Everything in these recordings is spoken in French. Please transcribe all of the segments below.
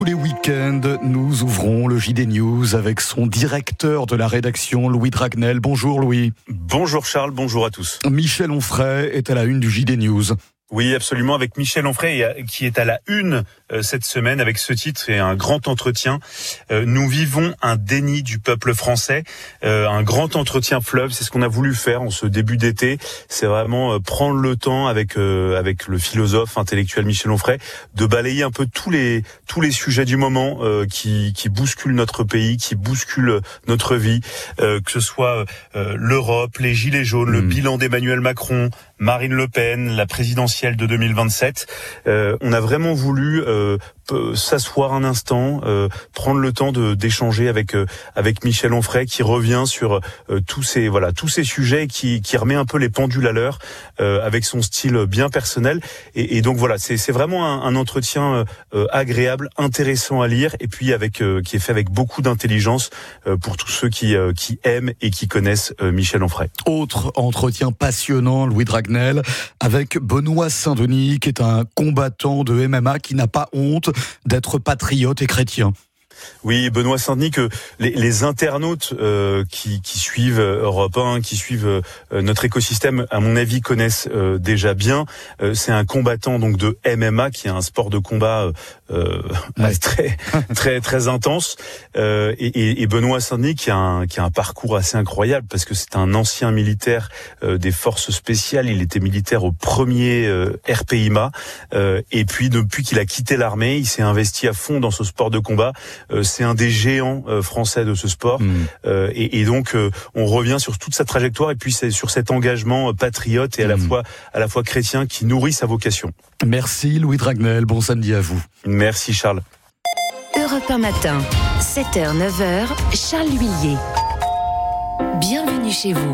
Tous les week-ends, nous ouvrons le JD News avec son directeur de la rédaction, Louis Dragnel. Bonjour Louis. Bonjour Charles, bonjour à tous. Michel Onfray est à la une du JD News. Oui, absolument, avec Michel Onfray qui est à la une cette semaine avec ce titre et un grand entretien. Nous vivons un déni du peuple français, un grand entretien fleuve, c'est ce qu'on a voulu faire en ce début d'été. C'est vraiment prendre le temps avec le philosophe intellectuel Michel Onfray de balayer un peu tous les sujets du moment qui bousculent notre pays, qui bousculent notre vie, que ce soit l'Europe, les gilets jaunes, le bilan d'Emmanuel Macron, Marine Le Pen, la présidentielle de 2027. On a vraiment voulu s'asseoir un instant, prendre le temps d'échanger avec Michel Onfray qui revient sur tous ces sujets, qui remet un peu les pendules à l'heure avec son style bien personnel. Et donc voilà, c'est vraiment un entretien agréable, intéressant à lire, et puis qui est fait avec beaucoup d'intelligence pour tous ceux qui aiment et qui connaissent Michel Onfray. Autre entretien passionnant, Louis Dragnel, avec Benoît Saint-Denis, qui est un combattant de MMA qui n'a pas honte d'être patriote et chrétien. Oui, Benoît Saint-Denis, que les internautes qui suivent Europe 1, qui suivent notre écosystème, à mon avis, connaissent déjà bien. C'est un combattant donc de MMA, qui est un sport de combat très très très intense. Et Benoît Saint-Denis qui a un parcours assez incroyable, parce que c'est un ancien militaire des forces spéciales. Il était militaire au premier RPIMA, et puis depuis qu'il a quitté l'armée, il s'est investi à fond dans ce sport de combat. C'est un des géants français de ce sport, et donc on revient sur toute sa trajectoire, et puis c'est sur cet engagement patriote et à la fois chrétien qui nourrit sa vocation. Merci Louis Dragnel, bon samedi à vous. Merci Charles. Europe 1 matin, 7h, 9h, Charles Huillier. Bienvenue chez vous.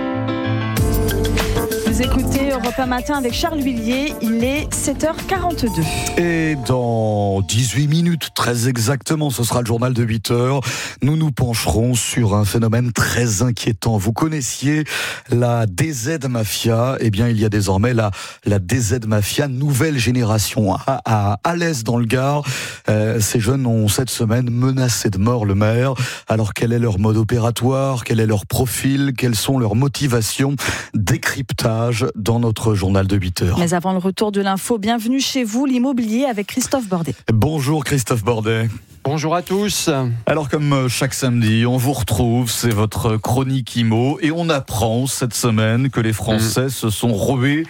Vous écoutez Europe 1 matin avec Charles Huillier, il est 7h42. Et dans 18 minutes, très exactement, ce sera le journal de 8h, nous nous pencherons sur un phénomène très inquiétant. Vous connaissiez la DZ Mafia, eh bien il y a désormais la DZ Mafia nouvelle génération. À Alès dans le Gard, ces jeunes ont cette semaine menacé de mort le maire. Alors quel est leur mode opératoire, quel est leur profil, quelles sont leurs motivations? Décryptage dans notre journal de 8h. Mais avant le retour de l'info, bienvenue chez vous, l'immobilier avec Christophe Bordet. Bonjour Christophe Bordet. Bonjour à tous. Alors comme chaque samedi, on vous retrouve, c'est votre chronique IMO, et on apprend cette semaine que les Français se sont rués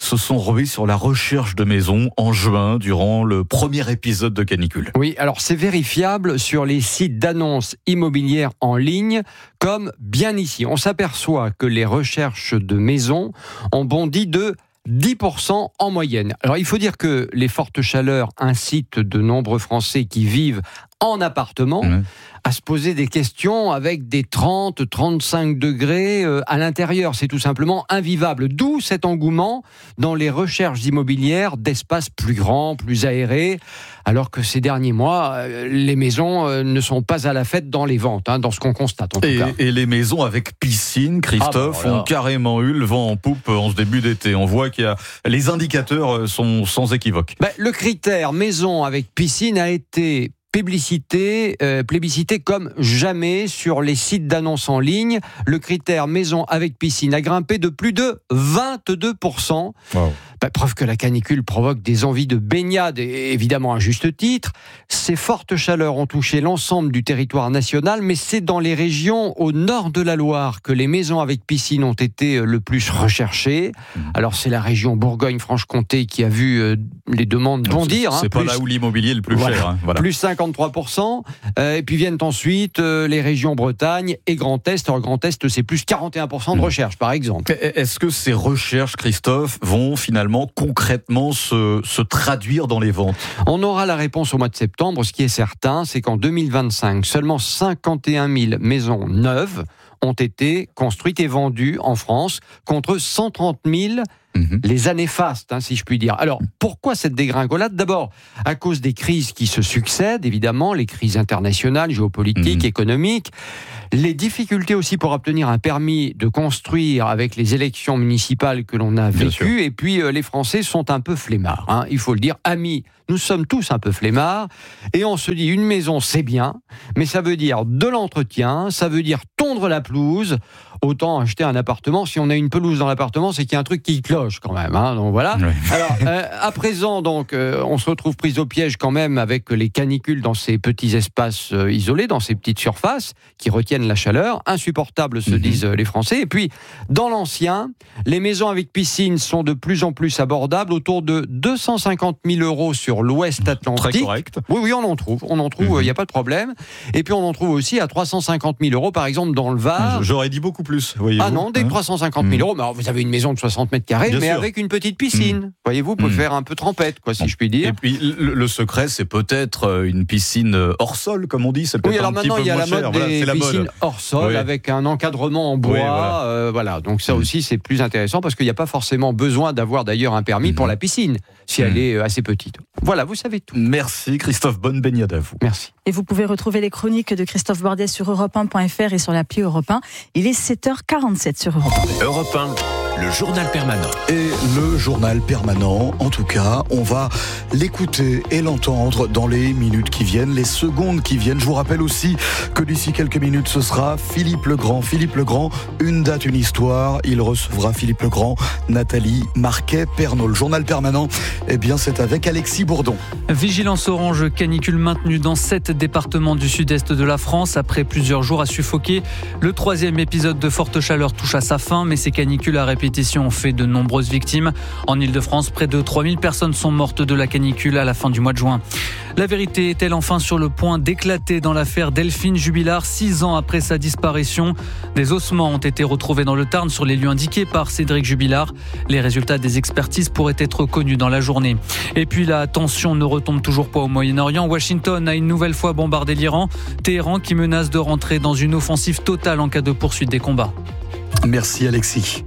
sur la recherche de maisons en juin durant le premier épisode de canicule. Oui, alors c'est vérifiable sur les sites d'annonces immobilières en ligne, comme bien ici. On s'aperçoit que les recherches de maisons ont bondi de 10% en moyenne. Alors il faut dire que les fortes chaleurs incitent de nombreux Français qui vivent en appartement à se poser des questions avec des 30-35 degrés à l'intérieur. C'est tout simplement invivable. D'où cet engouement dans les recherches immobilières d'espaces plus grands, plus aérés, alors que ces derniers mois, les maisons ne sont pas à la fête dans les ventes, dans ce qu'on constate en tout cas. Et les maisons avec piscine, Christophe, ont carrément eu le vent en poupe en ce début d'été. On voit qu'il y a les indicateurs sont sans équivoque. Le critère maison avec piscine a été plébiscité comme jamais sur les sites d'annonces en ligne. Le critère maison avec piscine a grimpé de plus de 22%. Wow. Preuve que la canicule provoque des envies de baignade, et évidemment à juste titre. Ces fortes chaleurs ont touché l'ensemble du territoire national, mais c'est dans les régions au nord de la Loire que les maisons avec piscine ont été le plus recherchées. Alors c'est la région Bourgogne-Franche-Comté qui a vu les demandes bondir. C'est pas là où l'immobilier est le plus cher. Voilà. Plus 53%. Et puis viennent ensuite les régions Bretagne et Grand Est. Alors Grand Est, c'est plus 41% de recherche, par exemple. Est-ce que ces recherches, Christophe, vont finalement concrètement se traduire dans les ventes? On aura la réponse au mois de septembre. Ce qui est certain, c'est qu'en 2025, seulement 51 000 maisons neuves ont été construites et vendues en France, contre 130 000 les années fastes, si je puis dire. Alors, pourquoi cette dégringolade ? D'abord, à cause des crises qui se succèdent, évidemment, les crises internationales, géopolitiques, économiques, les difficultés aussi pour obtenir un permis de construire avec les élections municipales que l'on a vécues, et puis les Français sont un peu flemmards, il faut le dire. Amis, nous sommes tous un peu flemmards, et on se dit, une maison c'est bien, mais ça veut dire de l'entretien, ça veut dire tondre la pelouse. Autant acheter un appartement, si on a une pelouse dans l'appartement, c'est qu'il y a un truc qui cloche quand même. Donc voilà. Oui. Alors, à présent, donc, on se retrouve pris au piège quand même avec les canicules dans ces petits espaces isolés, dans ces petites surfaces qui retiennent la chaleur. Insupportable, se disent les Français. Et puis, dans l'ancien, les maisons avec piscine sont de plus en plus abordables, autour de 250 000 € sur l'ouest atlantique. Très correct. Oui, on en trouve, il n'y a pas de problème. Et puis, on en trouve aussi à 350 000 €, par exemple, dans le Var. J'aurais dit beaucoup plus. Ah non, dès 350 000 €. Mais alors, vous avez une maison de 60 mètres carrés, mais avec une petite piscine. Voyez-vous, vous pouvez faire un peu trempette, si je puis dire. Et puis, le secret, c'est peut-être une piscine hors sol, comme on dit. C'est peut-être alors maintenant, il y a la mode des piscines hors sol, avec un encadrement en bois. Voilà. Donc ça aussi, c'est plus intéressant parce qu'il n'y a pas forcément besoin d'avoir d'ailleurs un permis pour la piscine, si elle est assez petite. Voilà, vous savez tout. Merci Christophe, bonne baignade à vous. Merci. Et vous pouvez retrouver les chroniques de Christophe Bordet sur europe1.fr et sur l'appli Europe 1. Il est 7h47 sur Europe 1. Europe 1, le journal permanent. Et le journal permanent, en tout cas, on va l'écouter et l'entendre dans les minutes qui viennent, les secondes qui viennent. Je vous rappelle aussi que d'ici quelques minutes, ce sera Philippe Legrand. Philippe Legrand, une date, une histoire. Il recevra Philippe Legrand, Nathalie Marquet-Pernot. Le journal permanent, c'est avec Alexis Bourdon. Vigilance orange, canicule maintenue dans 7 départements du sud-est de la France. Après plusieurs jours à suffoquer, le 3e épisode de forte chaleur touche à sa fin, mais ces canicules à répétition ont fait de nombreuses victimes. En Ile-de-France, près de 3000 personnes sont mortes de la canicule à la fin du mois de juin. La vérité est-elle enfin sur le point d'éclater dans l'affaire Delphine Jubilard, 6 ans après sa disparition ? Des ossements ont été retrouvés dans le Tarn sur les lieux indiqués par Cédric Jubilard. Les résultats des expertises pourraient être connus dans la journée. Et puis la tension ne retombe toujours pas au Moyen-Orient. Washington a une nouvelle fois bombardé l'Iran. Téhéran qui menace de rentrer dans une offensive totale en cas de poursuite des combats. Merci Alexis.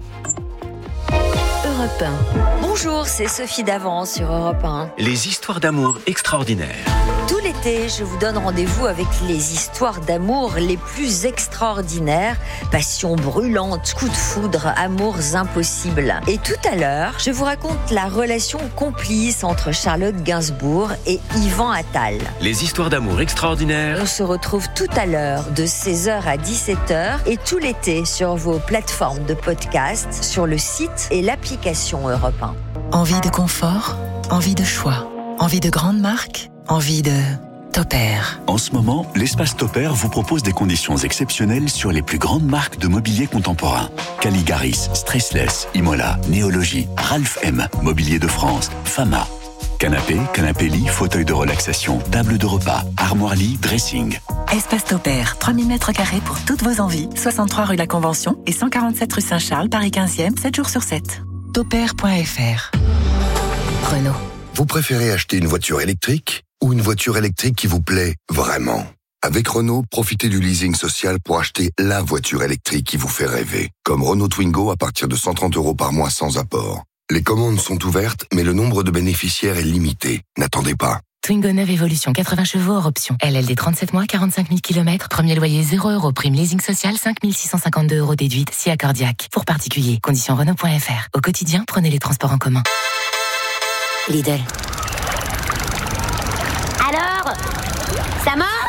Europe 1. Bonjour, c'est Sophie Davant sur Europe 1. Les histoires d'amour extraordinaires. Tout l'été, je vous donne rendez-vous avec les histoires d'amour les plus extraordinaires. Passion brûlante, coups de foudre, amours impossibles. Et tout à l'heure, je vous raconte la relation complice entre Charlotte Gainsbourg et Yvan Attal. Les histoires d'amour extraordinaires. On se retrouve tout à l'heure de 16h à 17h et tout l'été sur vos plateformes de podcast, sur le site et l'application Europe 1. Envie de confort, envie de choix, envie de grandes marques, envie de Topair. En ce moment, l'espace Topair vous propose des conditions exceptionnelles sur les plus grandes marques de mobilier contemporain. Caligaris, Stressless, Imola, Néologie, Ralph M, Mobilier de France, Fama. Canapé, canapé-lit, fauteuil de relaxation, table de repas, armoire-lit, dressing. Espace Topair, 3000 m² pour toutes vos envies. 63 rue La Convention et 147 rue Saint-Charles, Paris 15e, 7 jours sur 7. Topair.fr. Renault. Vous préférez acheter une voiture électrique ou une voiture électrique qui vous plaît vraiment ? Avec Renault, profitez du leasing social pour acheter la voiture électrique qui vous fait rêver. Comme Renault Twingo à partir de 130 € par mois sans apport. Les commandes sont ouvertes, mais le nombre de bénéficiaires est limité. N'attendez pas. Twingo 9 Evolution, 80 chevaux hors option. LLD 37 mois, 45 000 km. Premier loyer 0 €. Prime leasing social, 5 652 € déduite. Si accordiaque. Pour particuliers. Conditions Renault.fr. Au quotidien, prenez les transports en commun. Lidl. Alors, ça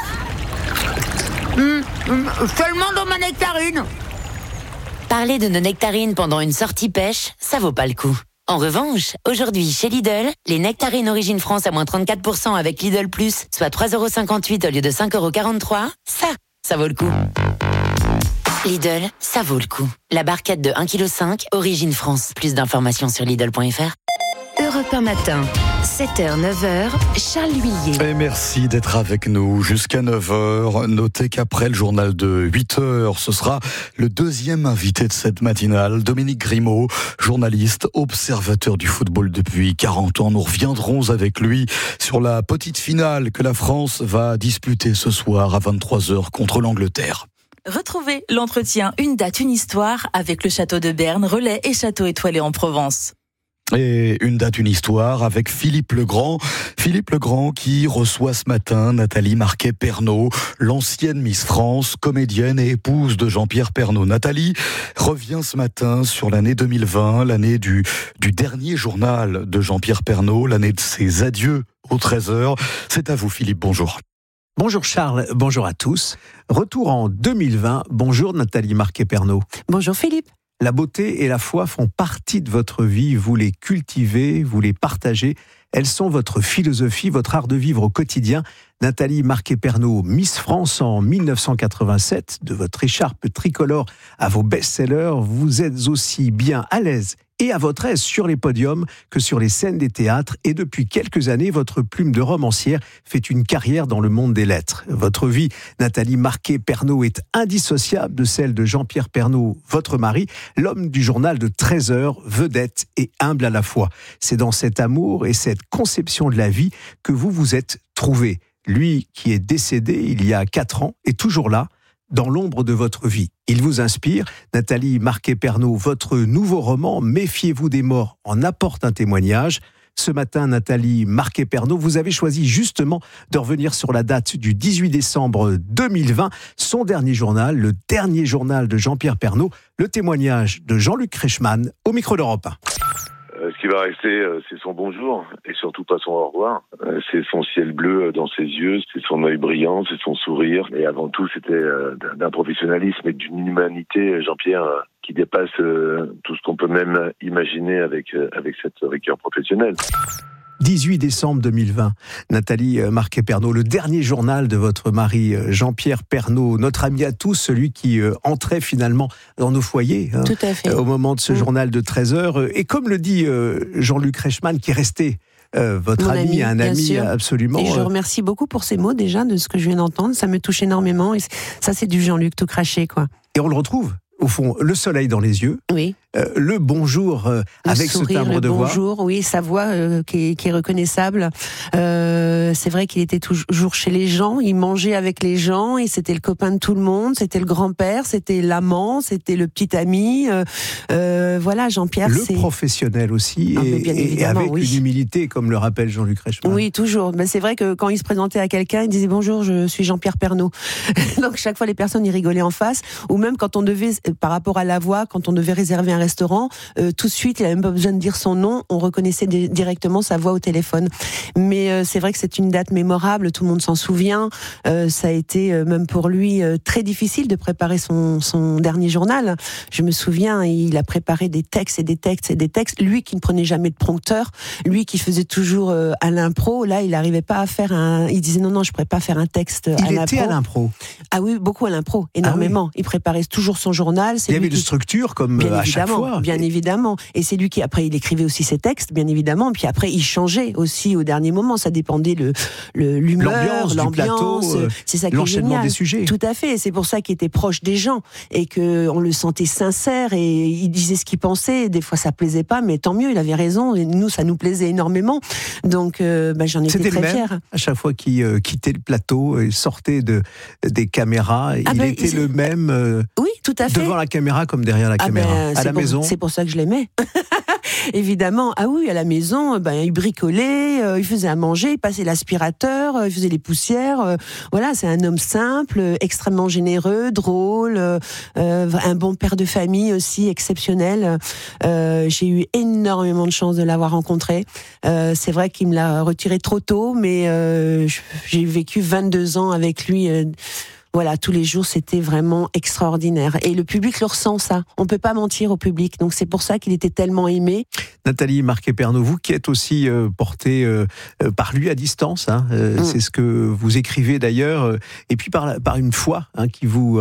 mange Seulement dans ma nectarine. Parler de nos nectarines pendant une sortie pêche, ça vaut pas le coup. En revanche, aujourd'hui, chez Lidl, les nectarines Origine France à moins 34% avec Lidl Plus, soit 3,58 € au lieu de 5,43 €, ça vaut le coup. Lidl, ça vaut le coup. La barquette de 1,5 kg, Origine France. Plus d'informations sur Lidl.fr. Europe 1 matin, 7h, 9h, Charles Huillier. Et merci d'être avec nous jusqu'à 9h. Notez qu'après le journal de 8h, ce sera le deuxième invité de cette matinale, Dominique Grimaud, journaliste, observateur du football depuis 40 ans. Nous reviendrons avec lui sur la petite finale que la France va disputer ce soir à 23h contre l'Angleterre. Retrouvez l'entretien Une date, une histoire avec le château de Berne, relais et château étoilé en Provence. Et une date, une histoire avec Philippe Legrand. Philippe Legrand qui reçoit ce matin Nathalie Marquet-Pernaut, l'ancienne Miss France, comédienne et épouse de Jean-Pierre Pernaut. Nathalie revient ce matin sur l'année 2020, l'année du dernier journal de Jean-Pierre Pernaut, l'année de ses adieux au 13h. C'est à vous Philippe, bonjour. Bonjour Charles, bonjour à tous. Retour en 2020, bonjour Nathalie Marquet-Pernaut. Bonjour Philippe. La beauté et la foi font partie de votre vie, vous les cultivez, vous les partagez. Elles sont votre philosophie, votre art de vivre au quotidien. Nathalie Marquet-Pernaut, Miss France en 1987, de votre écharpe tricolore à vos best-sellers, vous êtes aussi bien à l'aise et à votre aise sur les podiums que sur les scènes des théâtres. Et depuis quelques années, votre plume de romancière fait une carrière dans le monde des lettres. Votre vie, Nathalie Marquet-Pernaut, est indissociable de celle de Jean-Pierre Pernaut, votre mari, l'homme du journal de 13h, vedette et humble à la fois. C'est dans cet amour et cette conception de la vie que vous vous êtes trouvé. Lui qui est décédé il y a 4 ans est toujours là, dans l'ombre de votre vie. Il vous inspire. Nathalie Marquet-Pernaut, votre nouveau roman « Méfiez-vous des morts » en apporte un témoignage. Ce matin, Nathalie Marquet-Pernaut, vous avez choisi justement de revenir sur la date du 18 décembre 2020, son dernier journal, le dernier journal de Jean-Pierre Pernaut, le témoignage de Jean-Luc Reichmann au micro d'Europe 1. Ce qui va rester, c'est son bonjour et surtout pas son au revoir. C'est son ciel bleu dans ses yeux, c'est son œil brillant, c'est son sourire. Et avant tout, c'était d'un professionnalisme et d'une humanité, Jean-Pierre, qui dépasse tout ce qu'on peut même imaginer avec cette rigueur professionnelle. 18 décembre 2020, Nathalie Marquet-Pernaut, le dernier journal de votre mari Jean-Pierre Pernaut, notre ami à tous, celui qui entrait finalement dans nos foyers Tout à fait. Au moment de ce journal de 13h. Et comme le dit Jean-Luc Reichmann, qui est resté votre ami, un ami sûr. Absolument. Et je remercie beaucoup pour ces mots déjà, de ce que je viens d'entendre, ça me touche énormément. Et ça, c'est du Jean-Luc tout craché, quoi. Et on le retrouve, au fond, le soleil dans les yeux. Oui. Le bonjour avec sourire, ce timbre de voix. Bonjour, oui, sa voix qui est reconnaissable. C'est vrai qu'il était toujours chez les gens, il mangeait avec les gens, et c'était le copain de tout le monde, c'était le grand-père, c'était l'amant, c'était le petit ami. Voilà, Jean-Pierre, c'est professionnel aussi, et avec une humilité, comme le rappelle Jean-Luc Reichmann. Oui, toujours. Mais c'est vrai que quand il se présentait à quelqu'un, il disait bonjour, je suis Jean-Pierre Pernaut. Donc chaque fois les personnes y rigolaient en face, ou même quand on devait, par rapport à la voix, quand on devait réserver un restaurant, tout de suite, il n'avait même pas besoin de dire son nom, on reconnaissait directement sa voix au téléphone. Mais c'est vrai que c'est une date mémorable, tout le monde s'en souvient. Ça a été, même pour lui, très difficile de préparer son dernier journal. Je me souviens, il a préparé des textes et des textes et des textes. Lui qui ne prenait jamais de prompteur, lui qui faisait toujours à l'impro, là, il n'arrivait pas à faire il disait non, je ne pourrais pas faire un texte à l'impro. Il était à l'impro. Ah oui, beaucoup à l'impro, énormément. Il préparait toujours son journal. Il y avait une structure comme à chaque fois. Bien évidemment. Et c'est lui qui, après, il écrivait aussi ses textes, bien évidemment. Puis après, il changeait aussi au dernier moment. Ça dépendait l'humeur, l'ambiance. C'est ça qui est génial. Des sujets. Tout à fait. C'est pour ça qu'il était proche des gens et qu'on le sentait sincère et il disait ce qu'il pensait. Des fois, ça plaisait pas, mais tant mieux, il avait raison. Et nous, ça nous plaisait énormément. Donc, j'en étais très fière. À chaque fois qu'il quittait le plateau et sortait des caméras, il était le même. Oui, tout à fait. Devant la caméra comme derrière la caméra. À la maison. C'est pour ça que je l'aimais. Évidemment, ah oui, à la maison, il bricolait, il faisait à manger, il passait l'aspirateur, il faisait les poussières. Voilà, c'est un homme simple, extrêmement généreux, drôle, un bon père de famille aussi, exceptionnel. J'ai eu énormément de chance de l'avoir rencontré. C'est vrai qu'il me l'a retiré trop tôt, mais j'ai vécu 22 ans avec lui. Voilà, tous les jours, c'était vraiment extraordinaire. Et le public le ressent, ça. On ne peut pas mentir au public. Donc, c'est pour ça qu'il était tellement aimé. Nathalie Marquet-Pernaut, vous qui êtes aussi portée par lui à distance, c'est ce que vous écrivez d'ailleurs, et puis par une foi qui vous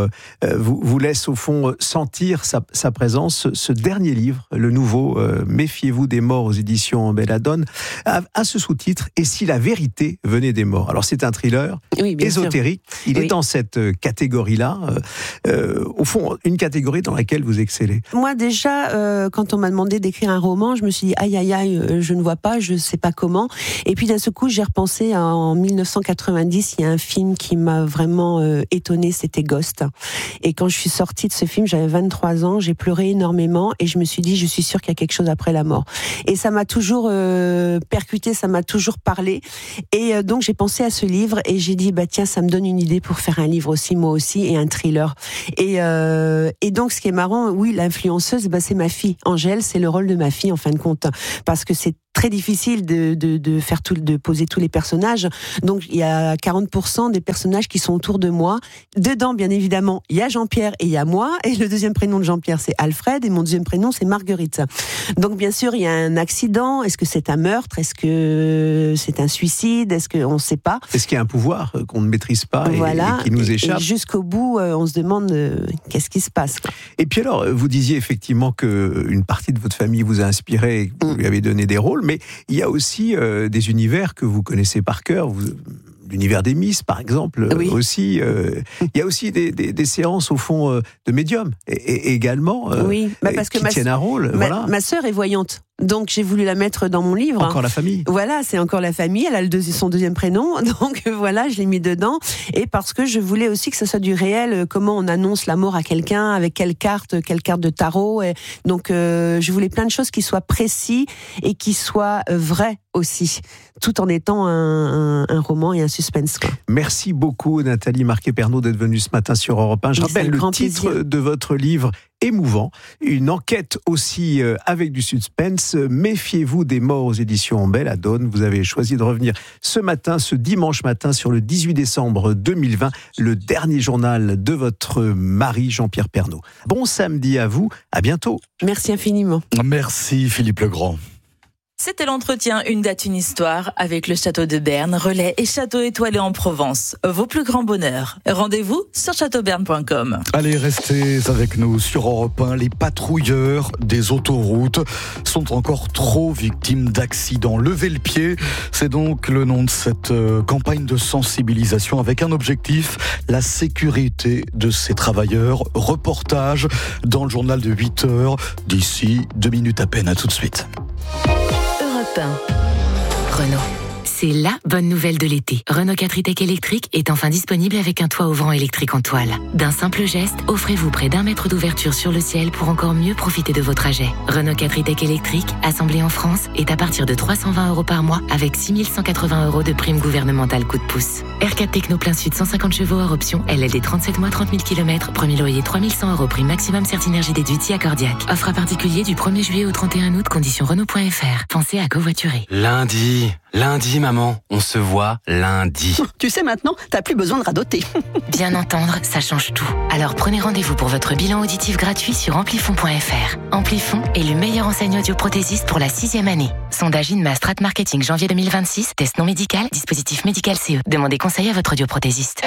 laisse au fond sentir sa présence. Ce dernier livre, le nouveau « Méfiez-vous des morts » aux éditions Belladone, a ce sous-titre « Et si la vérité venait des morts ». Alors, c'est un thriller ésotérique. Il est dans cette catégorie-là. Au fond, une catégorie dans laquelle vous excellez. Moi déjà, quand on m'a demandé d'écrire un roman, je me suis dit aïe aïe aïe, je ne vois pas, je sais pas comment. Et puis d'un seul coup, j'ai repensé en 1990, il y a un film qui m'a vraiment étonnée, c'était Ghost. Et quand je suis sortie de ce film, j'avais 23 ans, j'ai pleuré énormément et je me suis dit, je suis sûre qu'il y a quelque chose après la mort. Et ça m'a toujours percuté, ça m'a toujours parlé. Et donc j'ai pensé à ce livre et j'ai dit, bah tiens, ça me donne une idée pour faire un livre aussi, moi aussi, et un thriller. Et donc ce qui est marrant, oui, l'influenceuse, bah, c'est ma fille. Angèle, c'est le rôle de ma fille en fin de compte, parce que c'est très difficile de poser tous les personnages. Donc il y a 40% des personnages qui sont autour de moi. Dedans, bien évidemment, il y a Jean-Pierre et il y a moi. Et le deuxième prénom de Jean-Pierre, c'est Alfred. Et mon deuxième prénom, c'est Marguerite. Donc bien sûr, il y a un accident. Est-ce que c'est un meurtre? Est-ce que c'est un suicide? Est-ce qu'on ne sait pas? Est-ce qu'il y a un pouvoir qu'on ne maîtrise pas et qui nous échappe? Et jusqu'au bout, on se demande qu'est-ce qui se passe, quoi. Et puis alors, vous disiez effectivement qu'une partie de votre famille vous a inspiré et que vous lui avez donné des rôles, mais il y a aussi des univers que vous connaissez par cœur. L'univers des Miss, par exemple, oui. Aussi. Il y a aussi des séances, au fond, de médium, et également, oui, parce que qui tiennent un rôle. Voilà. Ma sœur est voyante. Donc j'ai voulu la mettre dans mon livre. Encore la famille. Voilà, c'est encore la famille. Elle a son deuxième prénom, donc voilà, je l'ai mis dedans. Et parce que je voulais aussi que ça soit du réel. Comment on annonce la mort à quelqu'un, avec quelle carte de tarot. Et donc je voulais plein de choses qui soient précis et qui soient vraies aussi, tout en étant un roman et un suspense, quoi. Merci beaucoup Nathalie Marquet-Pernot d'être venue ce matin sur Europe 1. Je rappelle le titre de votre livre, émouvant, une enquête aussi avec du suspense. Méfiez-vous des morts aux éditions Belladone. Vous avez choisi de revenir ce dimanche matin, sur le 18 décembre 2020, le dernier journal de votre mari Jean-Pierre Pernot. Bon samedi à vous, à bientôt. Merci infiniment. Merci Philippe Legrand. C'était l'entretien Une date, une histoire avec le château de Berne, Relais et château étoilé en Provence. Vos plus grands bonheurs. Rendez-vous sur châteauberne.com. Allez, restez avec nous sur Europe 1. Les patrouilleurs des autoroutes sont encore trop victimes d'accidents. Levez le pied, c'est donc le nom de cette campagne de sensibilisation avec un objectif, la sécurité de ces travailleurs. Reportage dans le journal de 8h d'ici 2 minutes à peine. À tout de suite. Renault. C'est la bonne nouvelle de l'été. Renault 4 e-Tech électrique est enfin disponible avec un toit ouvrant électrique en toile. D'un simple geste, offrez-vous près d'1 mètre d'ouverture sur le ciel pour encore mieux profiter de vos trajets. Renault 4 e-Tech électrique, assemblé en France, est à partir de 320 € par mois avec 6 180 € de prime gouvernementale coup de pouce. R4 Techno plein sud 150 chevaux hors option, LLD 37 mois 30 000 km, premier loyer 3 100 € prime maximum Certinergie déduite si accordiaque. Offre à particulier du 1er juillet au 31 août, conditions Renault.fr. Pensez à covoiturer. Lundi, maman, on se voit lundi. Tu sais maintenant, t'as plus besoin de radoter. Bien entendre, ça change tout. Alors prenez rendez-vous pour votre bilan auditif gratuit sur amplifon.fr. Amplifon est le meilleur enseigne audioprothésiste pour la 6e année. Sondage INMA Strat Marketing janvier 2026, test non médical, dispositif médical CE. Demandez conseil à votre audioprothésiste.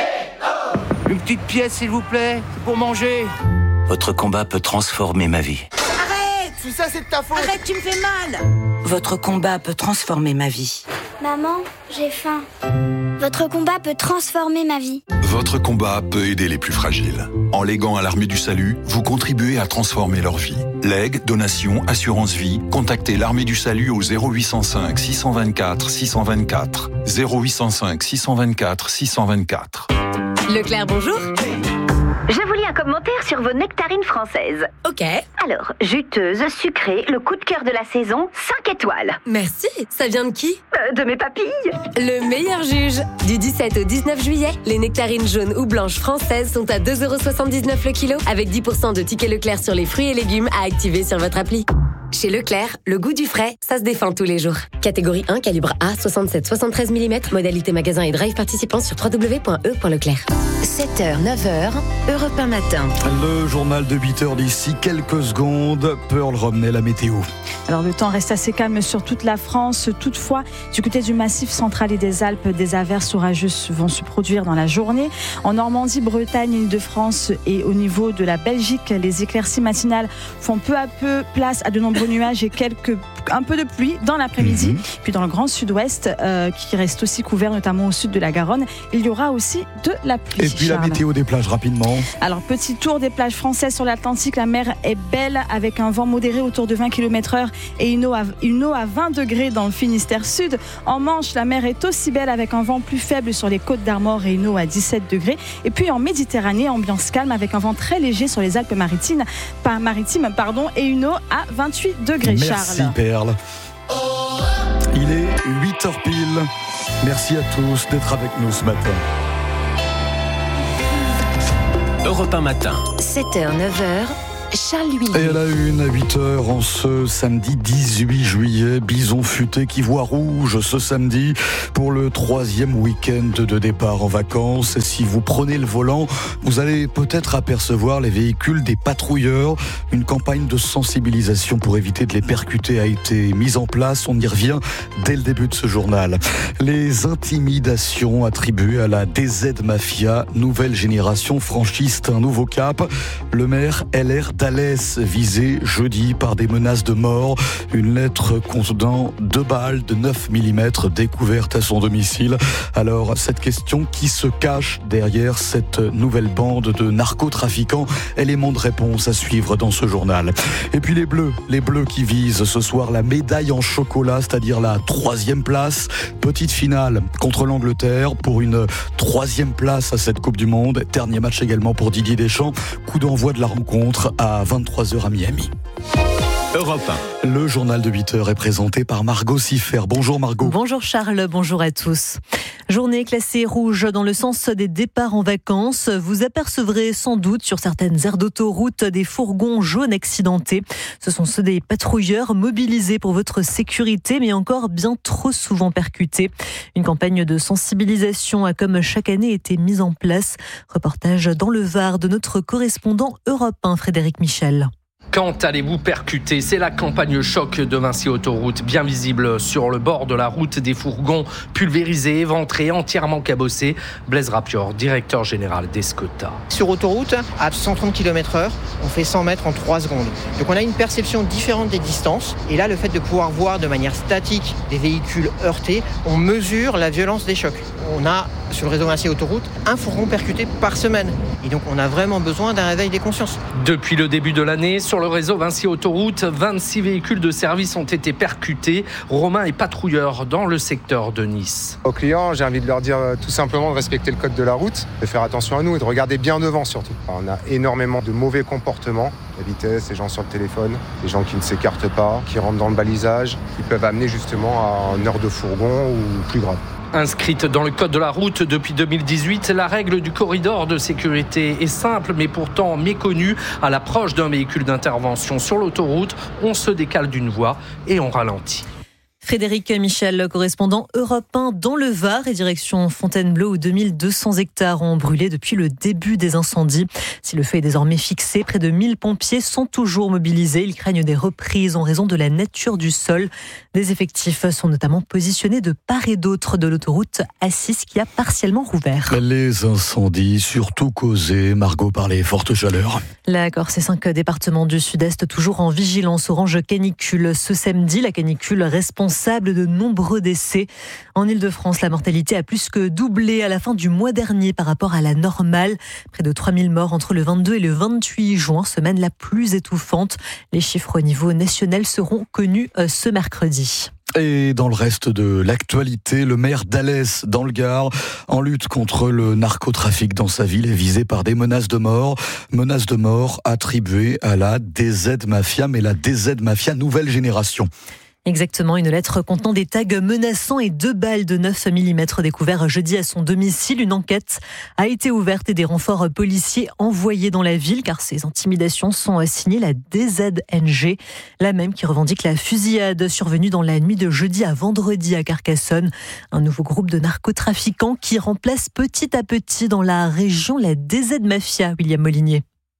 Une petite pièce s'il vous plaît, pour manger. Votre combat peut transformer ma vie. Si ça c'est de ta faute. Arrête, tu me fais mal. Votre combat peut transformer ma vie. Maman, j'ai faim. Votre combat peut transformer ma vie. Votre combat peut aider les plus fragiles. En léguant à l'Armée du Salut, vous contribuez à transformer leur vie. Legs, donations, assurance vie, contactez l'Armée du Salut au 0805 624 624. 0805 624 624. Leclerc, bonjour. Je vous lis un commentaire sur vos nectarines françaises. Ok. Alors, juteuse, sucrée, le coup de cœur de la saison, 5 étoiles. Merci. Ça vient de qui ? De mes papilles. Le meilleur juge. Du 17 au 19 juillet, les nectarines jaunes ou blanches françaises sont à 2,79 € le kilo, avec 10% de tickets Leclerc sur les fruits et légumes à activer sur votre appli. Chez Leclerc, le goût du frais, ça se défend tous les jours. Catégorie 1, calibre A, 67-73 mm, modalité magasin et drive participant sur www.e.leclerc. 7h, 9h, Europe 1 matin. Le journal de 8h d'ici quelques secondes. Pearl Romney, la météo. Alors le temps reste assez calme sur toute la France. Toutefois, du côté du Massif central et des Alpes, des averses orageuses vont se produire dans la journée. En Normandie, Bretagne, Île-de-France et au niveau de la Belgique, les éclaircies matinales font peu à peu place à de nombreux nombreux nuages et un peu de pluie dans l'après-midi. Puis dans le grand sud-ouest, qui reste aussi couvert, notamment au sud de la Garonne, il y aura aussi de la pluie. Et puis Charles, la météo des plages rapidement. Alors, petit tour des plages françaises sur l'Atlantique. La mer est belle avec un vent modéré autour de 20 km/h et une eau à 20 degrés dans le Finistère Sud. En Manche, la mer est aussi belle avec un vent plus faible sur les côtes d'Armor et une eau à 17 degrés. Et puis en Méditerranée, ambiance calme avec un vent très léger sur les Alpes-Maritimes et une eau à 28 degrés. Merci Charles. Perle. Il est 8h pile. Merci à tous d'être avec nous ce matin. Europe 1 matin. 7h, 9h. Charles Huillier. Et à la une, à 8h, en ce samedi 18 juillet, Bison Futé qui voit rouge ce samedi pour le 3e week-end de départ en vacances. Et si vous prenez le volant, vous allez peut-être apercevoir les véhicules des patrouilleurs. Une campagne de sensibilisation pour éviter de les percuter a été mise en place. On y revient dès le début de ce journal. Les intimidations attribuées à la DZ Mafia, nouvelle génération, franchissent un nouveau cap. Le maire LR d'Alès visé jeudi par des menaces de mort. Une lettre contenant 2 balles de 9 mm découvertes à son domicile. Alors, cette question, qui se cache derrière cette nouvelle bande de narcotrafiquants? Élément de réponse à suivre dans ce journal. Et puis les Bleus qui visent ce soir la médaille en chocolat, c'est-à-dire la 3e place. Petite finale contre l'Angleterre pour une 3e place à cette Coupe du Monde. Dernier match également pour Didier Deschamps. Coup d'envoi de la rencontre à 23h à Miami. Europe 1. Le journal de 8h est présenté par Margot Siffer. Bonjour Margot. Bonjour Charles, bonjour à tous. Journée classée rouge dans le sens des départs en vacances. Vous apercevrez sans doute sur certaines aires d'autoroute des fourgons jaunes accidentés. Ce sont ceux des patrouilleurs mobilisés pour votre sécurité, mais encore bien trop souvent percutés. Une campagne de sensibilisation a comme chaque année été mise en place. Reportage dans le Var de notre correspondant Europe 1, Frédéric Michel. Quand allez-vous percuter? C'est la campagne choc de Vinci Autoroute, bien visible sur le bord de la route, des fourgons pulvérisés, éventrés, entièrement cabossés. Blaise Rapior, directeur général d'Escota. Sur autoroute, à 130 km/h, on fait 100 mètres en 3 secondes. Donc on a une perception différente des distances. Et là, le fait de pouvoir voir de manière statique des véhicules heurtés, on mesure la violence des chocs. On a, sur le réseau Vinci Autoroute, un fourgon percuté par semaine. Et donc on a vraiment besoin d'un réveil des consciences. Depuis le début de l'année, sur le réseau Vinci Autoroute, 26 véhicules de service ont été percutés. Romain est patrouilleur dans le secteur de Nice. Aux clients, j'ai envie de leur dire tout simplement de respecter le code de la route, de faire attention à nous et de regarder bien devant surtout. On a énormément de mauvais comportements, la vitesse, les gens sur le téléphone, les gens qui ne s'écartent pas, qui rentrent dans le balisage, qui peuvent amener justement à une heure de fourgon ou plus grave. Inscrite dans le code de la route depuis 2018, la règle du corridor de sécurité est simple mais pourtant méconnue. À l'approche d'un véhicule d'intervention sur l'autoroute, on se décale d'une voie et on ralentit. Frédéric Michel, correspondant Europe 1 dans le Var et direction Fontainebleau où 2200 hectares ont brûlé depuis le début des incendies. Si le feu est désormais fixé, près de 1000 pompiers sont toujours mobilisés. Ils craignent des reprises en raison de la nature du sol. Des effectifs sont notamment positionnés de part et d'autre de l'autoroute A6 qui a partiellement rouvert. Les incendies, surtout causés, Margot, par les fortes chaleurs. La Corse et 5 départements du Sud-Est toujours en vigilance orange canicule. Ce samedi, la canicule responsable de nombreux décès. En Ile-de-France, la mortalité a plus que doublé à la fin du mois dernier par rapport à la normale. Près de 3000 morts entre le 22 et le 28 juin, semaine la plus étouffante. Les chiffres au niveau national seront connus ce mercredi. Et dans le reste de l'actualité, le maire d'Alès, dans le Gard, en lutte contre le narcotrafic dans sa ville, est visé par des menaces de mort. Menaces de mort attribuées à la DZ Mafia, mais la DZ Mafia nouvelle génération. Exactement, une lettre contenant des tags menaçants et 2 balles de 9 mm découvertes jeudi à son domicile. Une enquête a été ouverte et des renforts policiers envoyés dans la ville car ces intimidations sont signées la DZNG, la même qui revendique la fusillade survenue dans la nuit de jeudi à vendredi à Carcassonne. Un nouveau groupe de narcotrafiquants qui remplace petit à petit dans la région la DZ Mafia, William Molinier.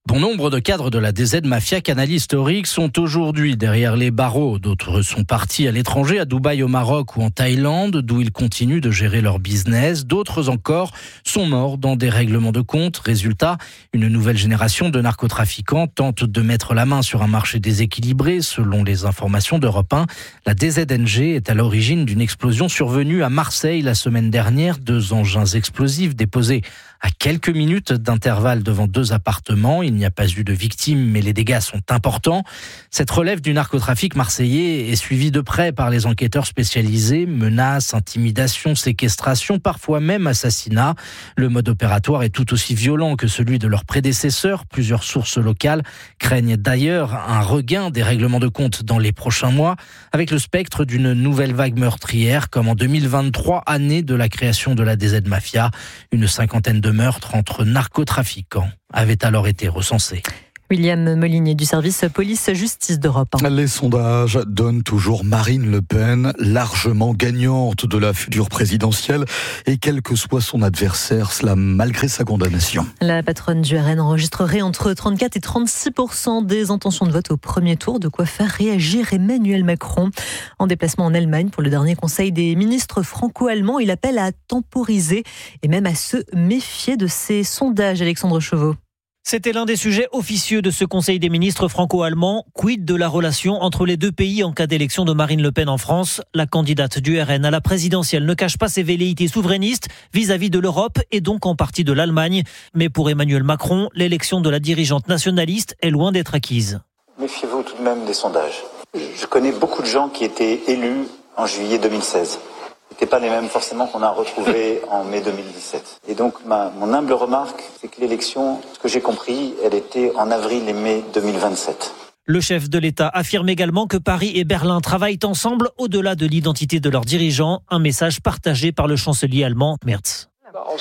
Bon nombre de cadres de la DZ Mafia Canal Historique sont aujourd'hui derrière les barreaux. D'autres sont partis à l'étranger, à Dubaï, au Maroc ou en Thaïlande, d'où ils continuent de gérer leur business. D'autres encore sont morts dans des règlements de compte. Résultat, une nouvelle génération de narcotrafiquants tente de mettre la main sur un marché déséquilibré. Selon les informations d'Europe 1, la DZNG est à l'origine d'une explosion survenue à Marseille la semaine dernière. 2 engins explosifs déposés à quelques minutes d'intervalle devant 2 appartements. Il n'y a pas eu de victimes, mais les dégâts sont importants. Cette relève du narcotrafic marseillais est suivie de près par les enquêteurs spécialisés. Menaces, intimidations, séquestrations, parfois même assassinats. Le mode opératoire est tout aussi violent que celui de leurs prédécesseurs. Plusieurs sources locales craignent d'ailleurs un regain des règlements de compte dans les prochains mois, avec le spectre d'une nouvelle vague meurtrière, comme en 2023, année de la création de la DZ Mafia. Une cinquantaine de meurtres entre narcotrafiquants avaient alors été recensés. William Molinier du service police-justice d'Europe 1. Les sondages donnent toujours Marine Le Pen largement gagnante de la future présidentielle, et quel que soit son adversaire, cela malgré sa condamnation. La patronne du RN enregistrerait entre 34 et 36% des intentions de vote au premier tour, de quoi faire réagir Emmanuel Macron. En déplacement en Allemagne pour le dernier conseil des ministres franco-allemands, il appelle à temporiser et même à se méfier de ces sondages. Alexandre Chauveau. C'était l'un des sujets officieux de ce Conseil des ministres franco-allemands. Quid de la relation entre les deux pays en cas d'élection de Marine Le Pen en France? La candidate du RN à la présidentielle ne cache pas ses velléités souverainistes vis-à-vis de l'Europe et donc en partie de l'Allemagne. Mais pour Emmanuel Macron, l'élection de la dirigeante nationaliste est loin d'être acquise. Méfiez-vous tout de même des sondages. Je connais beaucoup de gens qui étaient élus en juillet 2016. Ce n'étaient pas les mêmes forcément qu'on a retrouvés en mai 2017. Et donc mon humble remarque, c'est que l'élection, ce que j'ai compris, elle était en avril et mai 2027. Le chef de l'État affirme également que Paris et Berlin travaillent ensemble au-delà de l'identité de leurs dirigeants, un message partagé par le chancelier allemand Merz.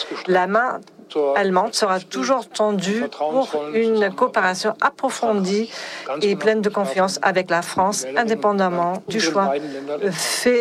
La main allemande sera toujours tendue pour une coopération approfondie et pleine de confiance avec la France, indépendamment du choix fait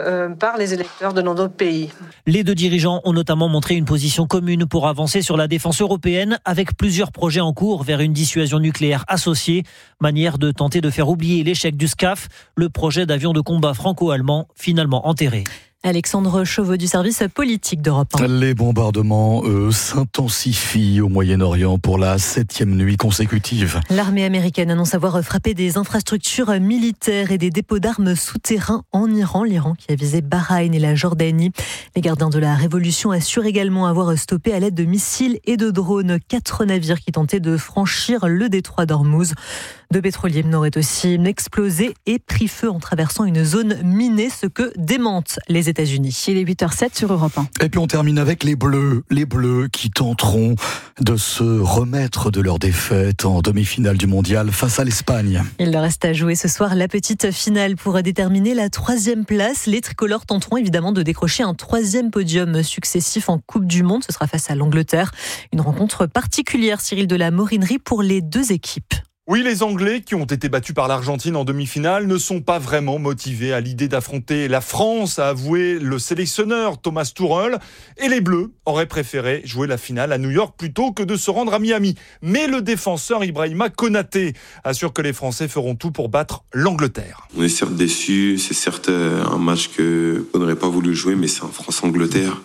par les électeurs de nos deux pays. Les deux dirigeants ont notamment montré une position commune pour avancer sur la défense européenne, avec plusieurs projets en cours vers une dissuasion nucléaire associée, manière de tenter de faire oublier l'échec du SCAF, le projet d'avion de combat franco-allemand finalement enterré. Alexandre Chauveau du service politique d'Europe 1. Les bombardements, s'intensifient au Moyen-Orient pour la 7e nuit consécutive. L'armée américaine annonce avoir frappé des infrastructures militaires et des dépôts d'armes souterrains en Iran. L'Iran qui a visé Bahreïn et la Jordanie. Les gardiens de la Révolution assurent également avoir stoppé à l'aide de missiles et de drones 4 navires qui tentaient de franchir le détroit d'Ormuz. 2 pétroliers n'auraient aussi explosé et pris feu en traversant une zone minée, ce que démentent les États-Unis. Il est 8h07 sur Europe 1. Et puis on termine avec les Bleus qui tenteront de se remettre de leur défaite en demi-finale du mondial face à l'Espagne. Il leur reste à jouer ce soir la petite finale pour déterminer la 3e place. Les tricolores tenteront évidemment de décrocher un 3e podium successif en Coupe du Monde. Ce sera face à l'Angleterre. Une rencontre particulière, Cyril de la Morinerie, pour les 2 équipes. Oui, les Anglais, qui ont été battus par l'Argentine en demi-finale, ne sont pas vraiment motivés à l'idée d'affronter la France, a avoué le sélectionneur Thomas Tuchel. Et les Bleus auraient préféré jouer la finale à New York plutôt que de se rendre à Miami. Mais le défenseur Ibrahima Konaté assure que les Français feront tout pour battre l'Angleterre. On est certes déçus, c'est certes un match qu'on n'aurait pas voulu jouer, mais c'est un France-Angleterre.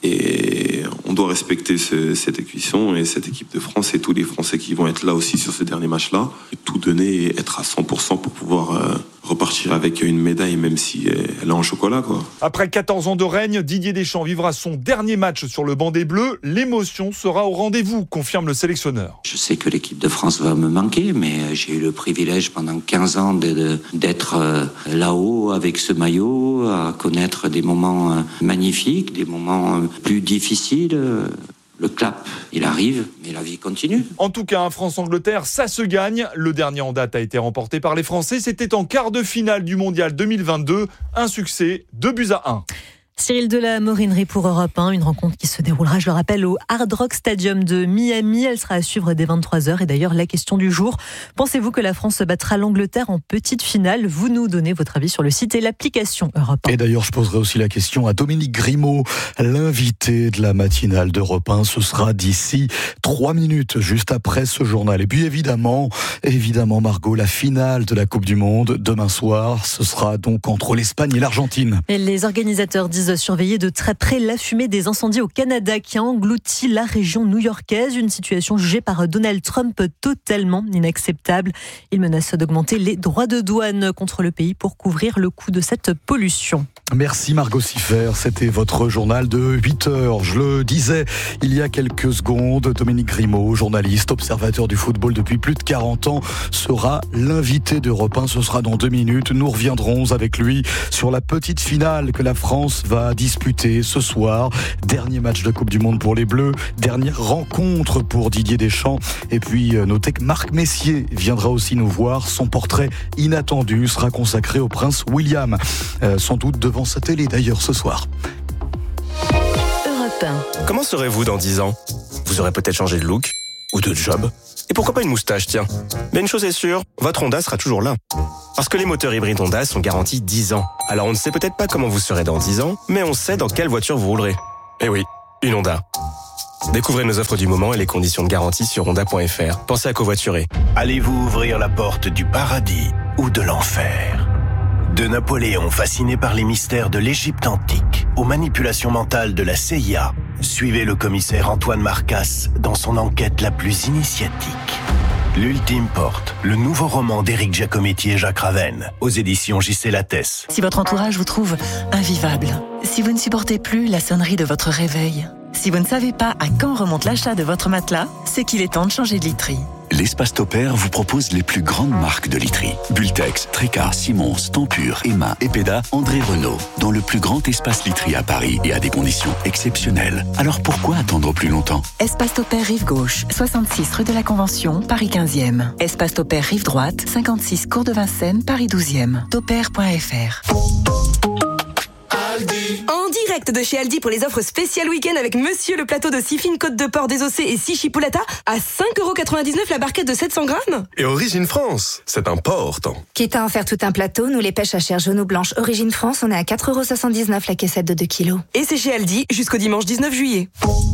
Et on doit respecter cette équation et cette équipe de France et tous les Français qui vont être là aussi sur ce dernier match-là. Et tout donner et être à 100% pour pouvoir repartir avec une médaille, même si elle est en chocolat, quoi. Après 14 ans de règne, Didier Deschamps vivra son dernier match sur le banc des Bleus. L'émotion sera au rendez-vous, confirme le sélectionneur. Je sais que l'équipe de France va me manquer, mais j'ai eu le privilège pendant 15 ans d'être là-haut avec ce maillot, à connaître des moments magnifiques, des moments plus difficiles. Le clap, il arrive, mais la vie continue. En tout cas, France-Angleterre, ça se gagne. Le dernier en date a été remporté par les Français. C'était en quart de finale du Mondial 2022. Un succès, 2-1. Cyril de la Morinerie pour Europe 1, une rencontre qui se déroulera, je le rappelle, au Hard Rock Stadium de Miami. Elle sera à suivre dès 23h. Et d'ailleurs, la question du jour, pensez-vous que la France battra l'Angleterre en petite finale ? Vous nous donnez votre avis sur le site et l'application Europe 1. Et d'ailleurs, je poserai aussi la question à Dominique Grimaud, l'invité de la matinale d'Europe 1. Ce sera d'ici 3 minutes, juste après ce journal. Et puis évidemment, Margot, la finale de la Coupe du Monde, demain soir, ce sera donc entre l'Espagne et l'Argentine. Et les organisateurs disent surveiller de très près la fumée des incendies au Canada qui a englouti la région new-yorkaise, une situation jugée par Donald Trump totalement inacceptable. Il menace d'augmenter les droits de douane contre le pays pour couvrir le coût de cette pollution. Merci Margot Siffer, c'était votre journal de 8h. Je le disais il y a quelques secondes, Dominique Grimaud, journaliste, observateur du football depuis plus de 40 ans, sera l'invité d'Europe 1. Ce sera dans 2 minutes. Nous reviendrons avec lui sur la petite finale que la France va disputer ce soir. Dernier match de Coupe du Monde pour les Bleus, dernière rencontre pour Didier Deschamps. Et puis notez que Marc Messier viendra aussi nous voir. Son portrait inattendu sera consacré au prince William, sans doute devant sa télé d'ailleurs ce soir. Europe 1. Comment serez-vous dans 10 ans ? Vous aurez peut-être changé de look ou de job. Et pourquoi pas une moustache, tiens. Mais une chose est sûre, votre Honda sera toujours là. Parce que les moteurs hybrides Honda sont garantis 10 ans. Alors on ne sait peut-être pas comment vous serez dans 10 ans, mais on sait dans quelle voiture vous roulerez. Eh oui, une Honda. Découvrez nos offres du moment et les conditions de garantie sur honda.fr. Pensez à covoiturer. Allez-vous ouvrir la porte du paradis ou de l'enfer ? De Napoléon fasciné par les mystères de l'Égypte antique aux manipulations mentales de la CIA, suivez le commissaire Antoine Marcasse dans son enquête la plus initiatique. L'Ultime Porte, le nouveau roman d'Éric Giacometti et Jacques Ravenne, aux éditions J.C. Lattès. Si votre entourage vous trouve invivable, si vous ne supportez plus la sonnerie de votre réveil, si vous ne savez pas à quand remonte l'achat de votre matelas, c'est qu'il est temps de changer de literie. L'Espace Topair vous propose les plus grandes marques de literie. Bultex, Tréca, Simons, Tempur, Emma, Epeda, André Renault. Dans le plus grand espace literie à Paris et à des conditions exceptionnelles. Alors pourquoi attendre plus longtemps ? Espace Topair Rive Gauche, 66 rue de la Convention, Paris 15e. Espace Topair Rive Droite, 56 cours de Vincennes, Paris 12e. Topair.fr. En direct de chez Aldi pour les offres spéciales week-end avec Monsieur le plateau de 6 fines côtes de porc désossées et 6 chipolata à 5,99€ la barquette de 700 grammes. Et Origine France, c'est important. Quitte à en faire tout un plateau, nous les pêches à chair jaune ou blanche Origine France, on est à 4,79€ la caissette de 2 kilos. Et c'est chez Aldi jusqu'au dimanche 19 juillet.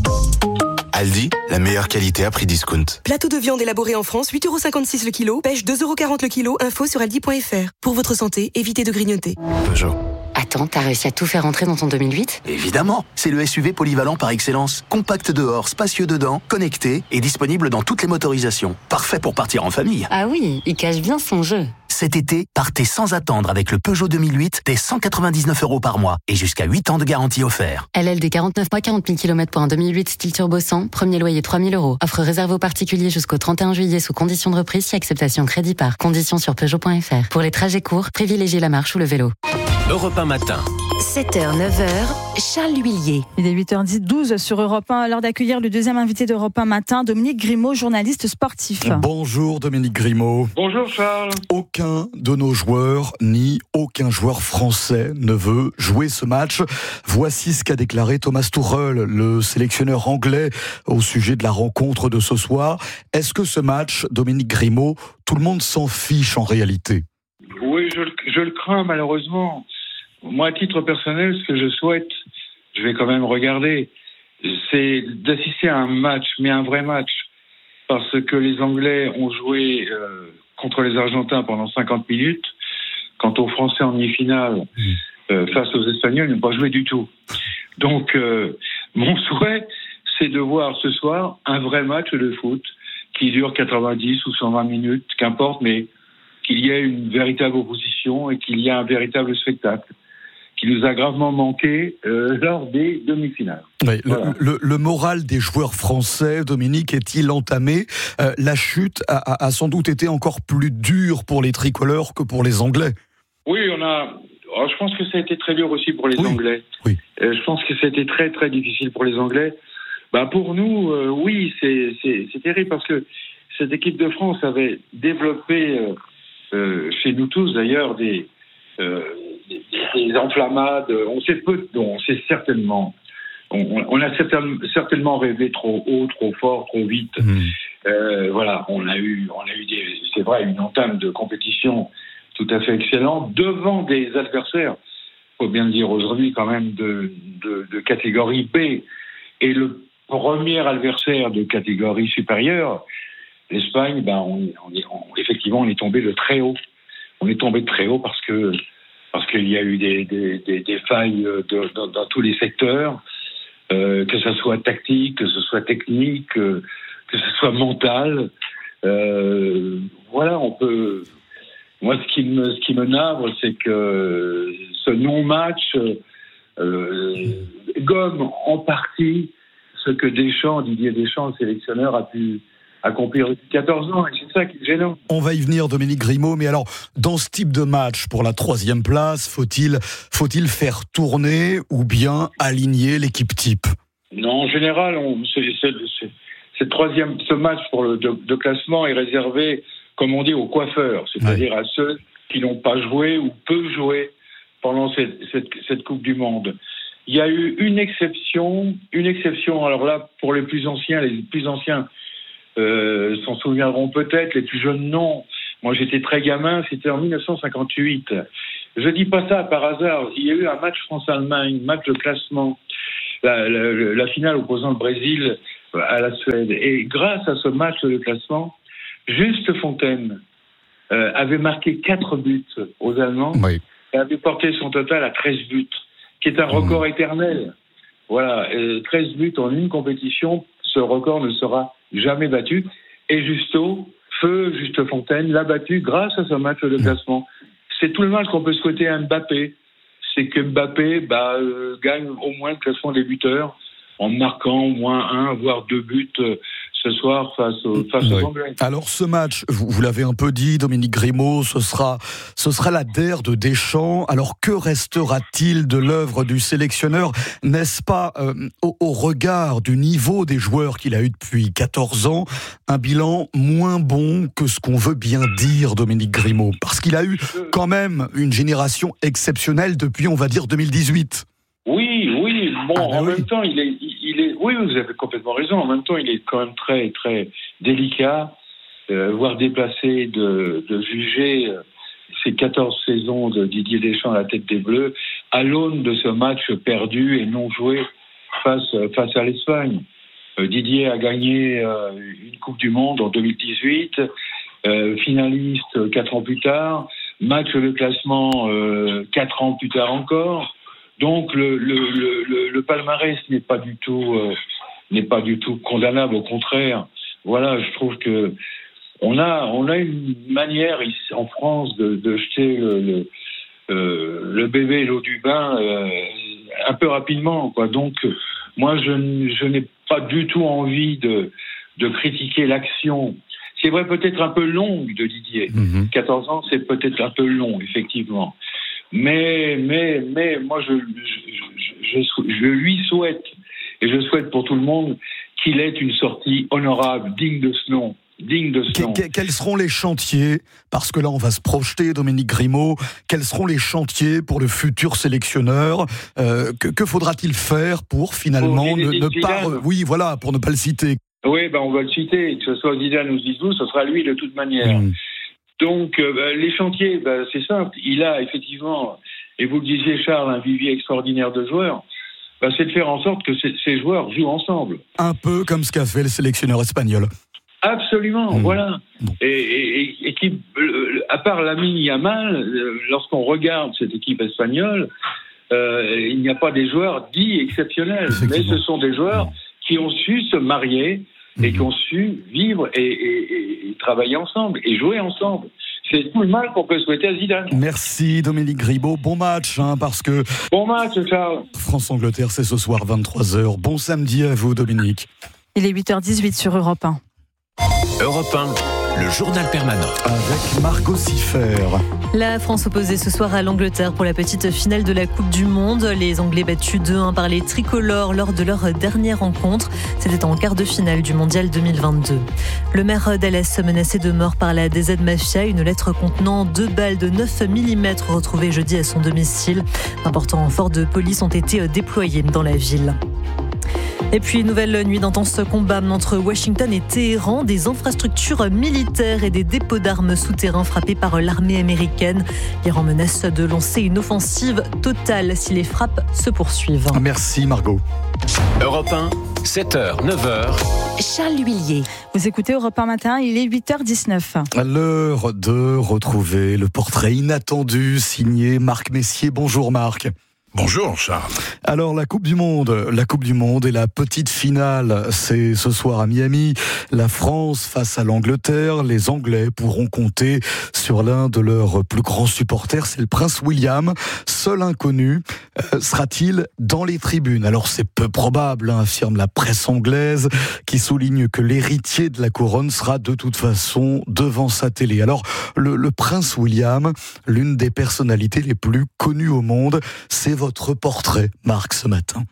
Aldi, la meilleure qualité à prix discount. Plateau de viande élaboré en France, 8,56€ le kilo. Pêche 2,40€ le kilo. Info sur aldi.fr. Pour votre santé, évitez de grignoter. Peugeot. Attends, t'as réussi à tout faire rentrer dans ton 2008 ? Évidemment, c'est le SUV polyvalent par excellence. Compact dehors, spacieux dedans, connecté et disponible dans toutes les motorisations. Parfait pour partir en famille. Ah oui, il cache bien son jeu. Cet été, partez sans attendre avec le Peugeot 2008 dès 199€ par mois et jusqu'à 8 ans de garantie offert. LLD 49 mois, 40 000 km pour un 2008 style turbo 100, premier loyer 3 000 €. Offre réservée aux particuliers jusqu'au 31 juillet sous condition de reprise si acceptation crédit par. Conditions sur Peugeot.fr. Pour les trajets courts, privilégiez la marche ou le vélo. Europe 1 matin. 7h, 9h, Charles Huillier. Il est 8h12 sur Europe 1, à l'heure d'accueillir le deuxième invité d'Europe 1 matin, Dominique Grimaud, journaliste sportif. Bonjour Dominique Grimaud. Bonjour Charles. Aucun de nos joueurs, ni aucun joueur français ne veut jouer ce match. Voici ce qu'a déclaré Thomas Tuchel, le sélectionneur anglais, au sujet de la rencontre de ce soir. Est-ce que ce match, Dominique Grimaud, tout le monde s'en fiche en réalité ? Oui, je le crains malheureusement. Moi, à titre personnel, ce que je souhaite, je vais quand même regarder, c'est d'assister à un match, mais un vrai match, parce que les Anglais ont joué contre les Argentins pendant 50 minutes, quant aux Français en demi-finale, face aux Espagnols, ils n'ont pas joué du tout. Donc, mon souhait, c'est de voir ce soir un vrai match de foot qui dure 90 ou 120 minutes, qu'importe, mais qu'il y ait une véritable opposition et qu'il y ait un véritable spectacle qui nous a gravement manqué lors des demi-finales. Oui, voilà. le moral des joueurs français, Dominique, est-il entamé ? La chute a sans doute été encore plus dure pour les tricolores que pour les Anglais. Oui, je pense que ça a été très dur aussi pour les Anglais. Oui. Je pense que ça a été très très difficile pour les Anglais. Pour nous, oui, c'est terrible parce que cette équipe de France avait développé chez nous tous d'ailleurs des des enflammades. On sait peu, on sait certainement. On a certainement rêvé trop haut, trop fort, trop vite. Voilà, on a eu c'est vrai, une entame de compétition tout à fait excellente devant des adversaires, faut bien le dire aujourd'hui quand même, de catégorie B. Et le premier adversaire de catégorie supérieure, l'Espagne, effectivement, on est tombé de très haut. On est tombé de très haut parce qu'il y a eu des failles dans tous les secteurs, que ce soit tactique, que ce soit technique, que ce soit mental. Voilà, on peut. Moi, ce qui me navre, c'est que ce non-match gomme en partie ce que Didier Deschamps, le sélectionneur, a pu accomplir depuis 14 ans, et c'est ça qui est gênant. On va y venir, Dominique Grimaud, mais alors, dans ce type de match, pour la 3e place, faut-il faire tourner ou bien aligner l'équipe type ? Non, en général, ce match pour de classement est réservé, comme on dit, aux coiffeurs, c'est-à-dire à ceux qui n'ont pas joué ou peu joué pendant cette Coupe du Monde. Il y a eu une exception, alors là, pour les plus anciens s'en souviendront peut-être, les plus jeunes non. Moi j'étais très gamin, c'était en 1958. Je dis pas ça par hasard, il y a eu un match France-Allemagne, match de classement, la finale opposant le Brésil à la Suède. Et grâce à ce match de classement, Juste Fontaine avait marqué 4 buts aux Allemands, et avait porté son total à 13 buts, qui est un record éternel. Voilà, 13 buts en une compétition, ce record ne sera jamais battu. Et Juste Fontaine l'a battu grâce à ce match de classement. C'est tout le mal qu'on peut souhaiter à Mbappé. C'est que Mbappé gagne au moins le classement des buteurs en marquant au moins 1 voire 2 buts ce soir face aux Anglais. Alors ce match, vous l'avez un peu dit, Dominique Grimaud, ce sera la DER de Deschamps. Alors que restera-t-il de l'œuvre du sélectionneur ? N'est-ce pas, au regard du niveau des joueurs qu'il a eu depuis 14 ans, un bilan moins bon que ce qu'on veut bien dire, Dominique Grimaud ? Parce qu'il a eu quand même une génération exceptionnelle depuis, on va dire, 2018. Oui. Bon, en même temps, il est. Oui, vous avez complètement raison. En même temps, il est quand même très, très délicat, voire déplacé de juger ces 14 saisons de Didier Deschamps à la tête des Bleus à l'aune de ce match perdu et non joué face à l'Espagne. Didier a gagné une Coupe du Monde en 2018, finaliste 4 ans plus tard, match de classement 4 ans plus tard encore. Donc le palmarès n'est pas du tout condamnable, au contraire. Voilà, je trouve que on a une manière ici en France de jeter le bébé et l'eau du bain un peu rapidement, quoi. Donc moi je n'ai pas du tout envie de critiquer l'action. C'est vrai, peut-être un peu longue de Didier. 14 ans, c'est peut-être un peu long, effectivement. Mais moi je lui souhaite, et je souhaite pour tout le monde, qu'il ait une sortie honorable, digne de ce nom. Quels seront les chantiers ? Parce que là on va se projeter, Dominique Grimaud. Quels seront les chantiers pour le futur sélectionneur ? Que faudra-t-il faire pour finalement ne pas... Oui, voilà, pour ne pas le citer. Oui, on va le citer. Que ce soit Zidane ou Zizou, ce sera lui de toute manière. Donc, les chantiers, c'est simple. Il a effectivement, et vous le disiez Charles, un vivier extraordinaire de joueurs. C'est de faire en sorte que ces joueurs jouent ensemble. Un peu comme ce qu'a fait le sélectionneur espagnol. Absolument, voilà. Et qui, à part Lamine Yamal, lorsqu'on regarde cette équipe espagnole, il n'y a pas des joueurs dits exceptionnels, mais ce sont des joueurs qui ont su se marier et qui ont su vivre et travailler ensemble et jouer ensemble. C'est tout le mal qu'on peut souhaiter à Zidane. Merci Dominique Grimaud. Bon match, parce que... Bon match, Charles. France-Angleterre, c'est ce soir 23h. Bon samedi à vous, Dominique. Il est 8h18 sur Europe 1. Europe 1, Le journal permanent. Avec Margot Siffer. La France opposée ce soir à l'Angleterre pour la petite finale de la Coupe du Monde. Les Anglais battus 2-1 par les tricolores lors de leur dernière rencontre. C'était en quart de finale du Mondial 2022. Le maire d'Alès menacé de mort par la DZ Mafia. Une lettre contenant 2 balles de 9 mm retrouvées jeudi à son domicile. D'importants renforts de police ont été déployés dans la ville. Et puis, nouvelle nuit d'intenses combats entre Washington et Téhéran. Des infrastructures militaires et des dépôts d'armes souterrains frappés par l'armée américaine. L'Iran menace de lancer une offensive totale si les frappes se poursuivent. Merci Margot. Europe 1, 7h, 9h. Charles Huillier. Vous écoutez Europe 1 matin, il est 8h19. L'heure de retrouver le portrait inattendu signé Marc Messier. Bonjour Marc. Bonjour Charles. Alors la Coupe du Monde et la petite finale, c'est ce soir à Miami. La France face à l'Angleterre. Les Anglais pourront compter sur l'un de leurs plus grands supporters, c'est le prince William. Seul inconnu, sera-t-il dans les tribunes? Alors c'est peu probable, affirme la presse anglaise, qui souligne que l'héritier de la couronne sera de toute façon devant sa télé. Alors le prince William, l'une des personnalités les plus connues au monde, c'est votre portrait, Marc, ce matin.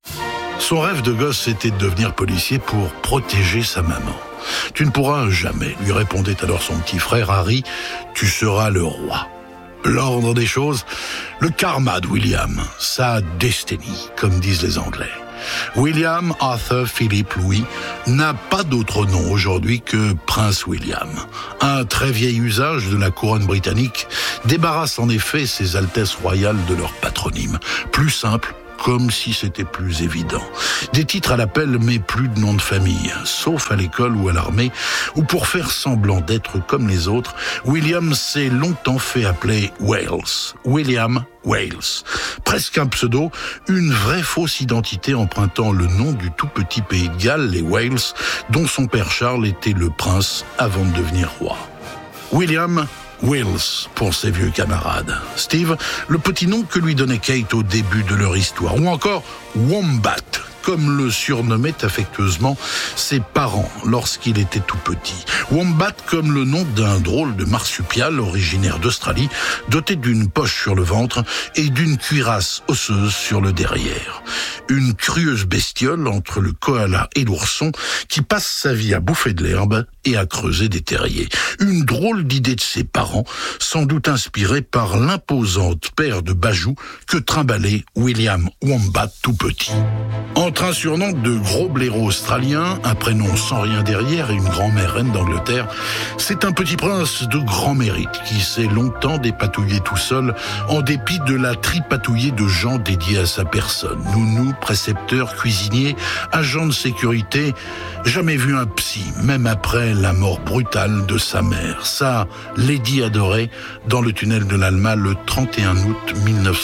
Son rêve de gosse était de devenir policier pour protéger sa maman. Tu ne pourras jamais, lui répondait alors son petit frère Harry, tu seras le roi. L'ordre des choses, le karma de William, sa destinée, comme disent les Anglais. William Arthur Philip Louis n'a pas d'autre nom aujourd'hui que Prince William. Un très vieil usage de la couronne britannique débarrasse en effet ses Altesses royales de leur patronyme. Plus simple, comme si c'était plus évident. Des titres à l'appel, mais plus de nom de famille, sauf à l'école ou à l'armée, où pour faire semblant d'être comme les autres, William s'est longtemps fait appeler Wales. William Wales. Presque un pseudo, une vraie fausse identité empruntant le nom du tout petit pays de Galles, les Wales, dont son père Charles était le prince avant de devenir roi. William Wills pour ses vieux camarades. Steve, le petit nom que lui donnait Kate au début de leur histoire. Ou encore Wombat, comme le surnommaient affectueusement ses parents lorsqu'il était tout petit. Wombat comme le nom d'un drôle de marsupial originaire d'Australie, doté d'une poche sur le ventre et d'une cuirasse osseuse sur le derrière. Une curieuse bestiole entre le koala et l'ourson qui passe sa vie à bouffer de l'herbe et à creuser des terriers. Une drôle d'idée de ses parents, sans doute inspirée par l'imposante paire de bajoux que trimbalait William Wombat tout petit. Entre un surnom de gros blaireau australien, un prénom sans rien derrière et une grand-mère reine d'Angleterre, c'est un petit prince de grand mérite qui s'est longtemps dépatouillé tout seul en dépit de la tripatouillée de gens dédiés à sa personne. Nounous, précepteurs, cuisiniers, agents de sécurité, jamais vu un psy, même après la mort brutale de sa mère. Sa Lady adorée dans le tunnel de l'Alma le 31 août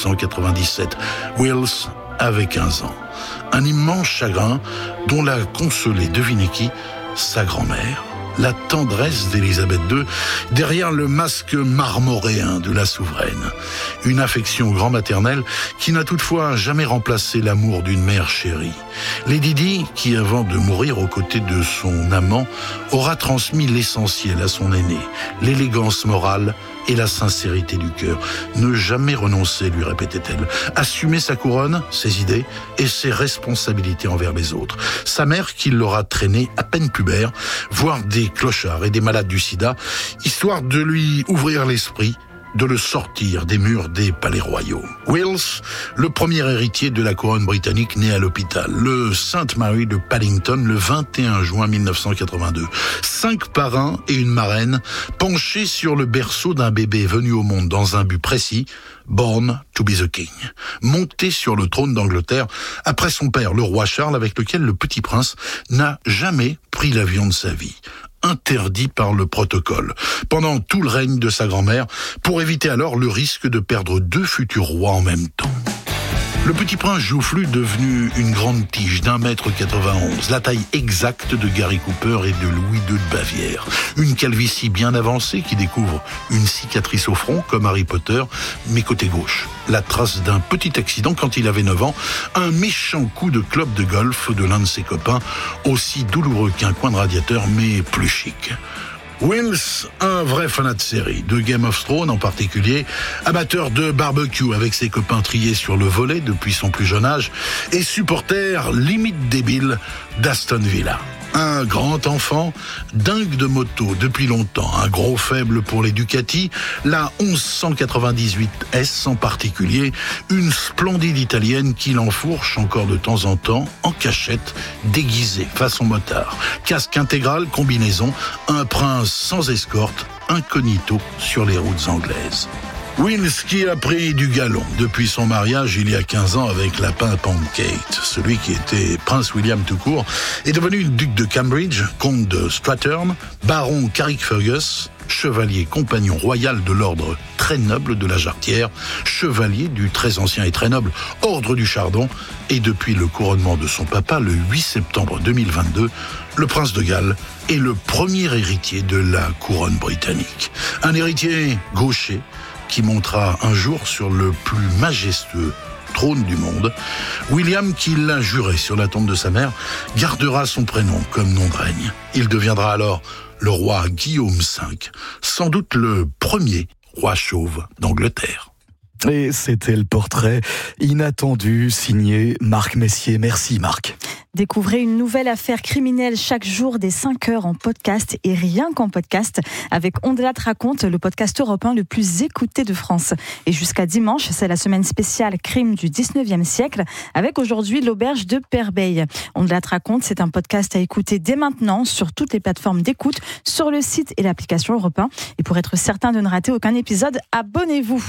1997. Wills avait 15 ans. Un immense chagrin dont l'a consolé, devinez qui, sa grand-mère. La tendresse d'Élisabeth II derrière le masque marmoréen de la souveraine. Une affection grand maternelle qui n'a toutefois jamais remplacé l'amour d'une mère chérie. Lady Di, qui avant de mourir aux côtés de son amant, aura transmis l'essentiel à son aîné, l'élégance morale et la sincérité du cœur. Ne jamais renoncer, lui répétait-elle. Assumer sa couronne, ses idées et ses responsabilités envers les autres. Sa mère qui l'aura traîné à peine pubère, voir des clochards et des malades du sida, histoire de lui ouvrir l'esprit, de le sortir des murs des palais royaux. Wills, le premier héritier de la couronne britannique né à l'hôpital, le Sainte Marie de Paddington, le 21 juin 1982. 5 parrains et une marraine penchés sur le berceau d'un bébé venu au monde dans un but précis, born to be the king. Monté sur le trône d'Angleterre après son père, le roi Charles, avec lequel le petit prince n'a jamais pris l'avion de sa vie. Interdit par le protocole, pendant tout le règne de sa grand-mère, pour éviter alors le risque de perdre 2 futurs rois en même temps. Le petit prince joufflu devenu une grande tige d'1,91 m, la taille exacte de Gary Cooper et de Louis II de Bavière. Une calvitie bien avancée qui découvre une cicatrice au front comme Harry Potter, mais côté gauche. La trace d'un petit accident quand il avait 9 ans, un méchant coup de club de golf de l'un de ses copains, aussi douloureux qu'un coin de radiateur, mais plus chic. Wills, un vrai fanat de série, de Game of Thrones en particulier, amateur de barbecue avec ses copains triés sur le volet depuis son plus jeune âge et supporter limite débile d'Aston Villa. Un grand enfant, dingue de moto depuis longtemps, un gros faible pour les Ducati, la 1198S en particulier, une splendide italienne qui l'enfourche encore de temps en temps, en cachette, déguisée, façon motard. Casque intégral, combinaison, un prince sans escorte, incognito sur les routes anglaises. Wills qui a pris du galon depuis son mariage il y a 15 ans avec la pimpante Kate. Celui qui était prince William tout court est devenu duc de Cambridge, comte de Strathern, baron Carrickfergus, chevalier compagnon royal de l'ordre très noble de la Jarretière, chevalier du très ancien et très noble ordre du Chardon, et depuis le couronnement de son papa le 8 septembre 2022, le prince de Galles est le premier héritier de la couronne britannique. Un héritier gaucher qui montera un jour sur le plus majestueux trône du monde. William, qui l'a juré sur la tombe de sa mère, gardera son prénom comme nom de règne. Il deviendra alors le roi Guillaume V, sans doute le premier roi chauve d'Angleterre. Et c'était le portrait inattendu signé Marc Messier. Merci Marc. Découvrez une nouvelle affaire criminelle chaque jour dès 5h en podcast et rien qu'en podcast avec On Délat raconte, le podcast européen le plus écouté de France. Et jusqu'à dimanche, c'est la semaine spéciale crime du 19e siècle avec aujourd'hui l'auberge de Perbeil. On Délat raconte, c'est un podcast à écouter dès maintenant sur toutes les plateformes d'écoute, sur le site et l'application Europe 1. Et pour être certain de ne rater aucun épisode, abonnez-vous.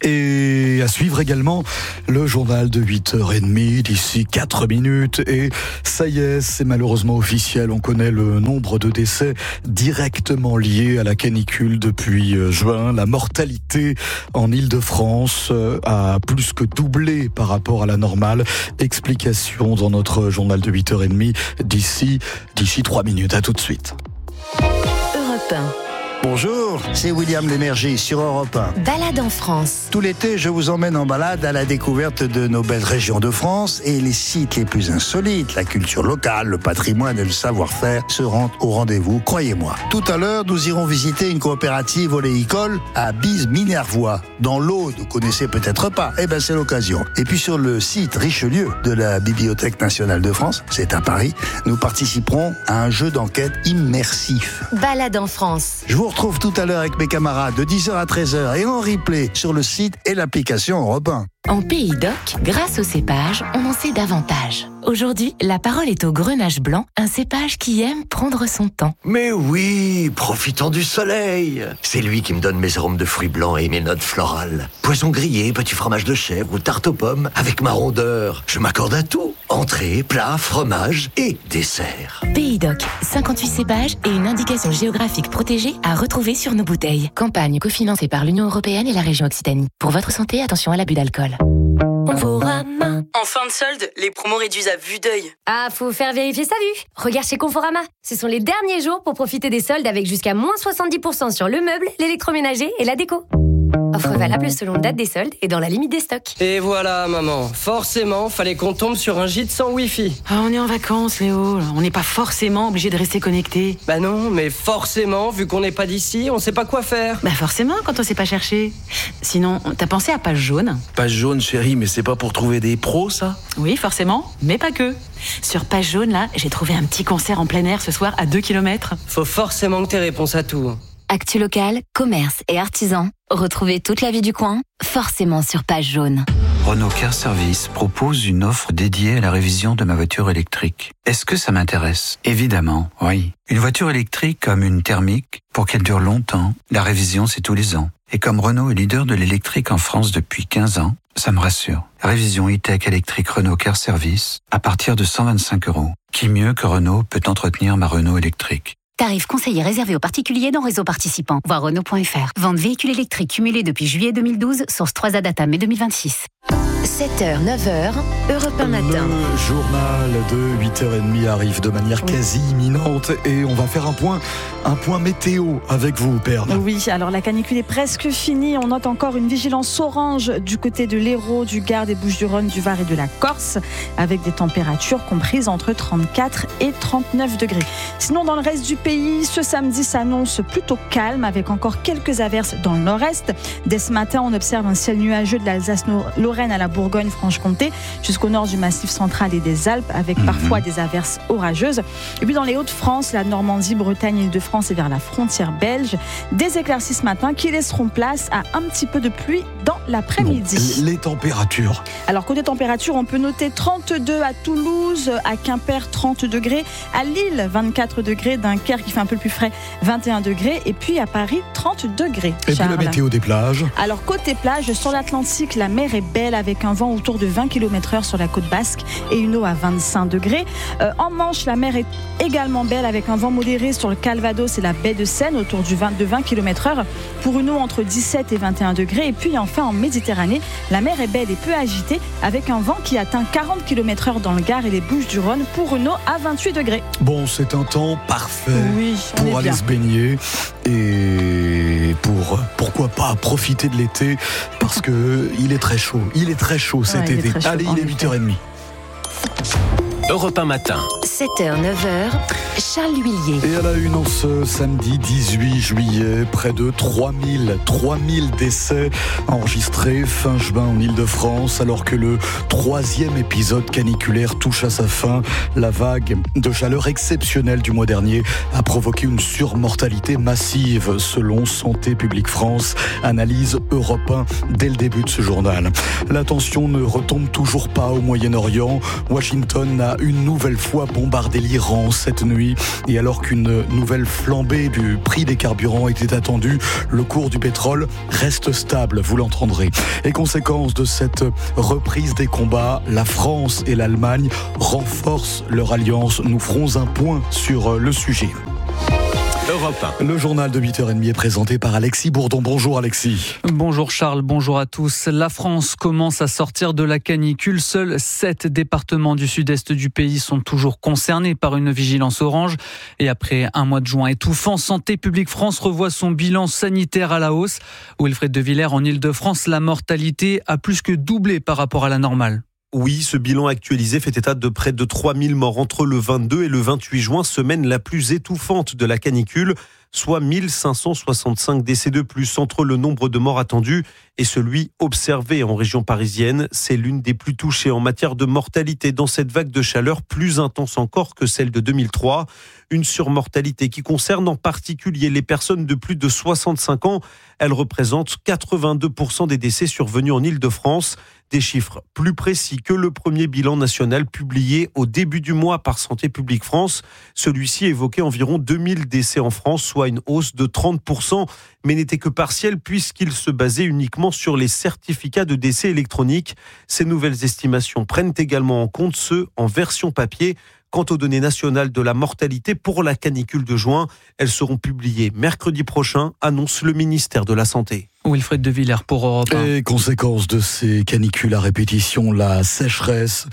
Et à suivre également le journal de 8h30 d'ici 4 minutes. Et ça y est, c'est malheureusement officiel. On connaît le nombre de décès directement liés à la canicule depuis juin. La mortalité en Île-de-France a plus que doublé par rapport à la normale. Explication dans notre journal de 8h30 d'ici 3 minutes. À tout de suite. Europe 1. Bonjour, c'est William Lémergie sur Europe 1. Balade en France. Tout l'été, je vous emmène en balade à la découverte de nos belles régions de France et les sites les plus insolites. La culture locale, le patrimoine et le savoir-faire seront au rendez-vous, croyez-moi. Tout à l'heure, nous irons visiter une coopérative oléicole à Bise-Minervois. Dans l'Aude, vous connaissez peut-être pas. Eh ben, c'est l'occasion. Et puis sur le site Richelieu de la Bibliothèque nationale de France, c'est à Paris, nous participerons à un jeu d'enquête immersif. Balade en France. Je vous retrouve tout à l'heure avec mes camarades de 10h à 13h et en replay sur le site et l'application Europe 1. En Pays d'Oc, grâce au cépage, on en sait davantage. Aujourd'hui, la parole est au grenache blanc, un cépage qui aime prendre son temps. Mais oui, profitons du soleil. C'est lui qui me donne mes arômes de fruits blancs et mes notes florales. Poisson grillé, petit fromage de chèvre ou tarte aux pommes, avec ma rondeur. Je m'accorde à tout. Entrée, plat, fromage et dessert. Pays d'Oc, 58 cépages et une indication géographique protégée à retrouver sur nos bouteilles. Campagne cofinancée par l'Union européenne et la région Occitanie. Pour votre santé, attention à l'abus d'alcool. Conforama. En fin de solde, les promos réduisent à vue d'œil. Ah, faut faire vérifier sa vue. Regarde chez Conforama. Ce sont les derniers jours pour profiter des soldes avec jusqu'à moins 70% sur le meuble, l'électroménager et la déco. Offre valable selon date des soldes et dans la limite des stocks. Et voilà, maman. Forcément, fallait qu'on tombe sur un gîte sans Wi-Fi. Ah, on est en vacances, Léo. On n'est pas forcément obligé de rester connecté. Bah non, mais forcément, vu qu'on n'est pas d'ici, on sait pas quoi faire. Bah forcément, quand on sait pas chercher. Sinon, t'as pensé à Page Jaune? Page Jaune, chérie, mais c'est pas pour trouver des pros, ça? Oui, forcément, mais pas que. Sur Page Jaune, là, j'ai trouvé un petit concert en plein air ce soir à 2 km. Faut forcément que t'aies réponse à tout. Actu local, commerce et artisans. Retrouvez toute la vie du coin, forcément sur Page Jaune. Renault Car Service propose une offre dédiée à la révision de ma voiture électrique. Est-ce que ça m'intéresse? Évidemment, oui. Une voiture électrique comme une thermique, pour qu'elle dure longtemps, la révision c'est tous les ans. Et comme Renault est leader de l'électrique en France depuis 15 ans, ça me rassure. Révision e-tech électrique Renault Car Service à partir de 125 €. Qui mieux que Renault peut entretenir ma Renault électrique? Tarif conseillé réservé aux particuliers dans réseau participant. Voir Renault.fr. Vente véhicule électrique cumulé depuis juillet 2012, source 3A data mai 2026. 7h, 9h, Europe 1 matin. Le journal de 8h30 arrive de manière quasi imminente et on va faire un point météo avec vous, Perne. Oui, alors la canicule est presque finie. On note encore une vigilance orange du côté de l'Hérault, du Gard, des Bouches-du-Rhône, du Var et de la Corse, avec des températures comprises entre 34 et 39 degrés. Sinon, dans le reste du pays, pays, ce samedi s'annonce plutôt calme avec encore quelques averses dans le nord-est. Dès ce matin, on observe un ciel nuageux de l'Alsace-Lorraine à la Bourgogne-Franche-Comté jusqu'au nord du Massif central et des Alpes avec parfois des averses orageuses. Et puis dans les Hauts-de-France, la Normandie, Bretagne, Île-de-France et vers la frontière belge, des éclaircies ce matin qui laisseront place à un petit peu de pluie dans l'après-midi. Les températures. Alors côté température, on peut noter 32 à Toulouse, à Quimper 30 degrés, à Lille 24 degrés, Dunkerque qui fait un peu plus frais 21 degrés et puis à Paris 30 degrés. Et puis la météo des plages. Alors côté plage, sur l'Atlantique, la mer est belle avec un vent autour de 20 km/h sur la côte basque et une eau à 25 degrés. En Manche, la mer est également belle avec un vent modéré sur le Calvados et la baie de Seine autour de 20 km/h pour une eau entre 17 et 21 degrés. Et puis enfin en Méditerranée, la mer est belle et peu agitée avec un vent qui atteint 40 km/h dans le Gard et les Bouches-du-Rhône pour une eau à 28 degrés. Bon, c'est un temps parfait pour aller bien se baigner et pourquoi pas profiter de l'été parce que il est très chaud. Il est très chaud cet été. Allez, il est 8h30. Europe 1 matin. 7h, 9h, Charles Huillier. Et à la une en ce samedi 18 juillet, près de 3000 décès enregistrés fin juin en Île-de-France, alors que le 3e épisode caniculaire touche à sa fin. La vague de chaleur exceptionnelle du mois dernier a provoqué une surmortalité massive, selon Santé publique France, analyse Europe 1 dès le début de ce journal. La tension ne retombe toujours pas au Moyen-Orient. Washington a une nouvelle fois bombardé l'Iran cette nuit. Et alors qu'une nouvelle flambée du prix des carburants était attendue, le cours du pétrole reste stable, vous l'entendrez. Et conséquence de cette reprise des combats, la France et l'Allemagne renforcent leur alliance. Nous ferons un point sur le sujet. Europe 1. Le journal de 8h30 est présenté par Alexis Bourdon. Bonjour Alexis. Bonjour Charles, bonjour à tous. La France commence à sortir de la canicule. Seuls 7 départements du sud-est du pays sont toujours concernés par une vigilance orange. Et après un mois de juin étouffant, Santé publique France revoit son bilan sanitaire à la hausse. Wilfried de Villers, en Île-de-France, la mortalité a plus que doublé par rapport à la normale. Oui, ce bilan actualisé fait état de près de 3000 morts entre le 22 et le 28 juin, semaine la plus étouffante de la canicule, soit 1565 décès de plus entre le nombre de morts attendus et celui observé en région parisienne. C'est l'une des plus touchées en matière de mortalité dans cette vague de chaleur plus intense encore que celle de 2003. Une surmortalité qui concerne en particulier les personnes de plus de 65 ans. Elle représente 82% des décès survenus en Île-de-France. Des chiffres plus précis que le premier bilan national publié au début du mois par Santé publique France. Celui-ci évoquait environ 2000 décès en France, soit une hausse de 30%, mais n'était que partiel puisqu'il se basait uniquement sur les certificats de décès électroniques. Ces nouvelles estimations prennent également en compte ceux en version papier. Quant aux données nationales de la mortalité pour la canicule de juin, elles seront publiées mercredi prochain, annonce le ministère de la Santé. Wilfried de Villers pour Europe 1. Et conséquence de ces canicules à répétition, la sécheresse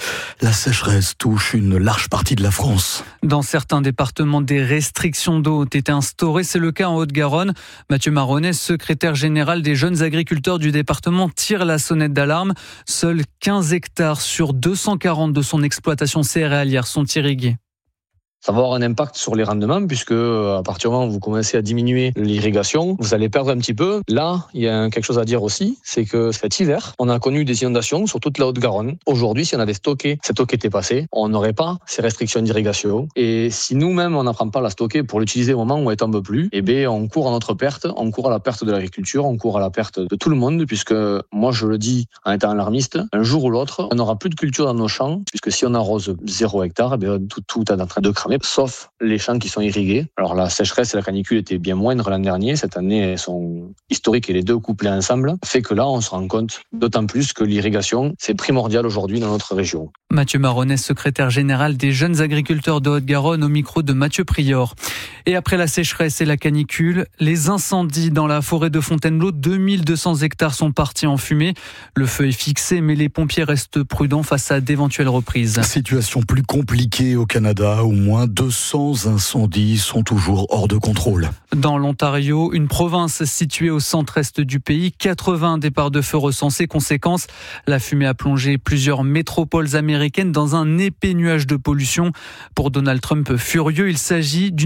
touche une large partie de la France. Dans certains départements, des restrictions d'eau ont été instaurées. C'est le cas en Haute-Garonne. Mathieu Marronnet, secrétaire général des jeunes agriculteurs du département, tire la sonnette d'alarme. Seuls 15 hectares sur 240 de son exploitation céréalière sont irrigués. Ça va avoir un impact sur les rendements puisque à partir du moment où vous commencez à diminuer l'irrigation, vous allez perdre un petit peu. Là, il y a quelque chose à dire aussi, c'est que cet hiver, on a connu des inondations sur toute la Haute-Garonne. Aujourd'hui, si on avait stocké cette eau qui était passée, on n'aurait pas ces restrictions d'irrigation. Et si nous-mêmes, on n'apprend pas à la stocker pour l'utiliser au moment où elle tombe plus, eh bien, on court à notre perte, on court à la perte de l'agriculture, on court à la perte de tout le monde puisque, moi, je le dis en étant alarmiste, un jour ou l'autre, on n'aura plus de culture dans nos champs puisque si on arrose 0 hectare, eh bien, tout est en train de cramer. Sauf les champs qui sont irrigués. Alors la sécheresse et la canicule étaient bien moindres l'an dernier. Cette année, elles sont historiques et les deux couplés ensemble fait que là, on se rend compte d'autant plus que l'irrigation, c'est primordial aujourd'hui dans notre région. Mathieu Marronnet, secrétaire général des jeunes agriculteurs de Haute-Garonne, au micro de Mathieu Prior. Et après la sécheresse et la canicule, les incendies dans la forêt de Fontainebleau, 2200 hectares sont partis en fumée. Le feu est fixé, mais les pompiers restent prudents face à d'éventuelles reprises. Situation plus compliquée au Canada, au moins 200 incendies sont toujours hors de contrôle. Dans l'Ontario, une province située au centre-est du pays, 80 départs de feu recensés. Conséquence, la fumée a plongé plusieurs métropoles américaines dans un épais nuage de pollution. Pour Donald Trump furieux, il s'agit d'une négligence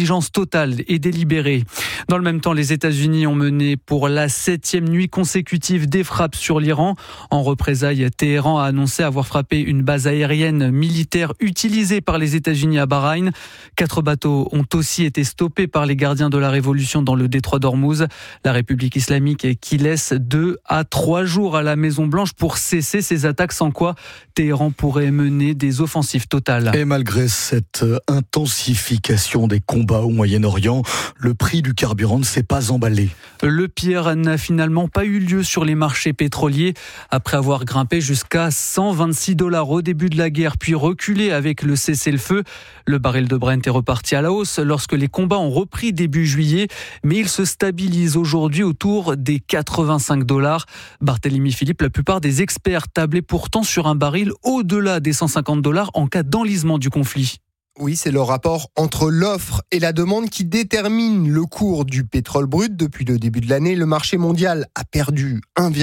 négligence totale et délibérée. Dans le même temps, les États-Unis ont mené pour la 7e nuit consécutive des frappes sur l'Iran. En représailles, Téhéran a annoncé avoir frappé une base aérienne militaire utilisée par les États-Unis à Bahreïn. 4 bateaux ont aussi été stoppés par les gardiens de la révolution dans le détroit d'Ormuz. La République islamique qui laisse 2 à 3 jours à la Maison-Blanche pour cesser ces attaques, sans quoi Téhéran pourrait mener des offensives totales. Et malgré cette intensification des combats au Moyen-Orient, le prix du carburant ne s'est pas emballé. Le pire n'a finalement pas eu lieu sur les marchés pétroliers. Après avoir grimpé jusqu'à $126 au début de la guerre, puis reculé avec le cessez-le-feu, le baril de Brent est reparti à la hausse lorsque les combats ont repris début juillet, mais il se stabilise aujourd'hui autour des $85. Barthélémy Philippe, la plupart des experts tablaient pourtant sur un baril au-delà des $150 en cas d'enlisement du conflit. Oui, c'est le rapport entre l'offre et la demande qui détermine le cours du pétrole brut. Depuis le début de l'année, le marché mondial a perdu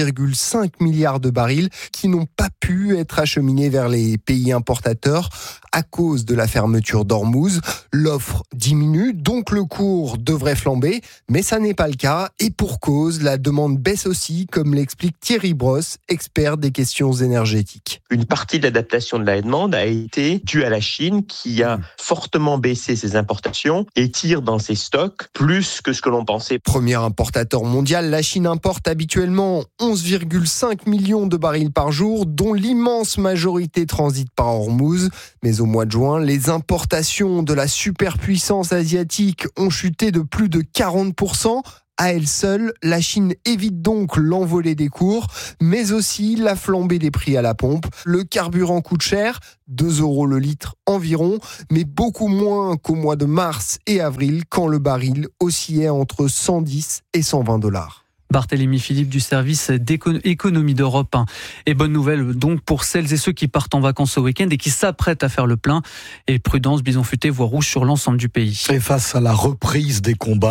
1,5 milliard de barils qui n'ont pas pu être acheminés vers les pays importateurs à cause de la fermeture d'Ormuz. L'offre diminue, donc le cours devrait flamber, mais ça n'est pas le cas. Et pour cause, la demande baisse aussi, comme l'explique Thierry Brosse, expert des questions énergétiques. Une partie de l'adaptation de la demande a été due à la Chine qui a fortement baissé ses importations et tire dans ses stocks plus que ce que l'on pensait. Premier importateur mondial, la Chine importe habituellement 11,5 millions de barils par jour, dont l'immense majorité transite par Ormuz. Mais au mois de juin, les importations de la superpuissance asiatique ont chuté de plus de 40%. À elle seule, la Chine évite donc l'envolée des cours, mais aussi la flambée des prix à la pompe. Le carburant coûte cher, 2 € le litre environ, mais beaucoup moins qu'au mois de mars et avril, quand le baril oscillait entre 110 et $120. Barthélémy Philippe du service d'économie d'Europe 1. Et bonne nouvelle donc pour celles et ceux qui partent en vacances ce week-end et qui s'apprêtent à faire le plein. Et prudence, bison futé, voie rouge sur l'ensemble du pays. Et face à la reprise des combats,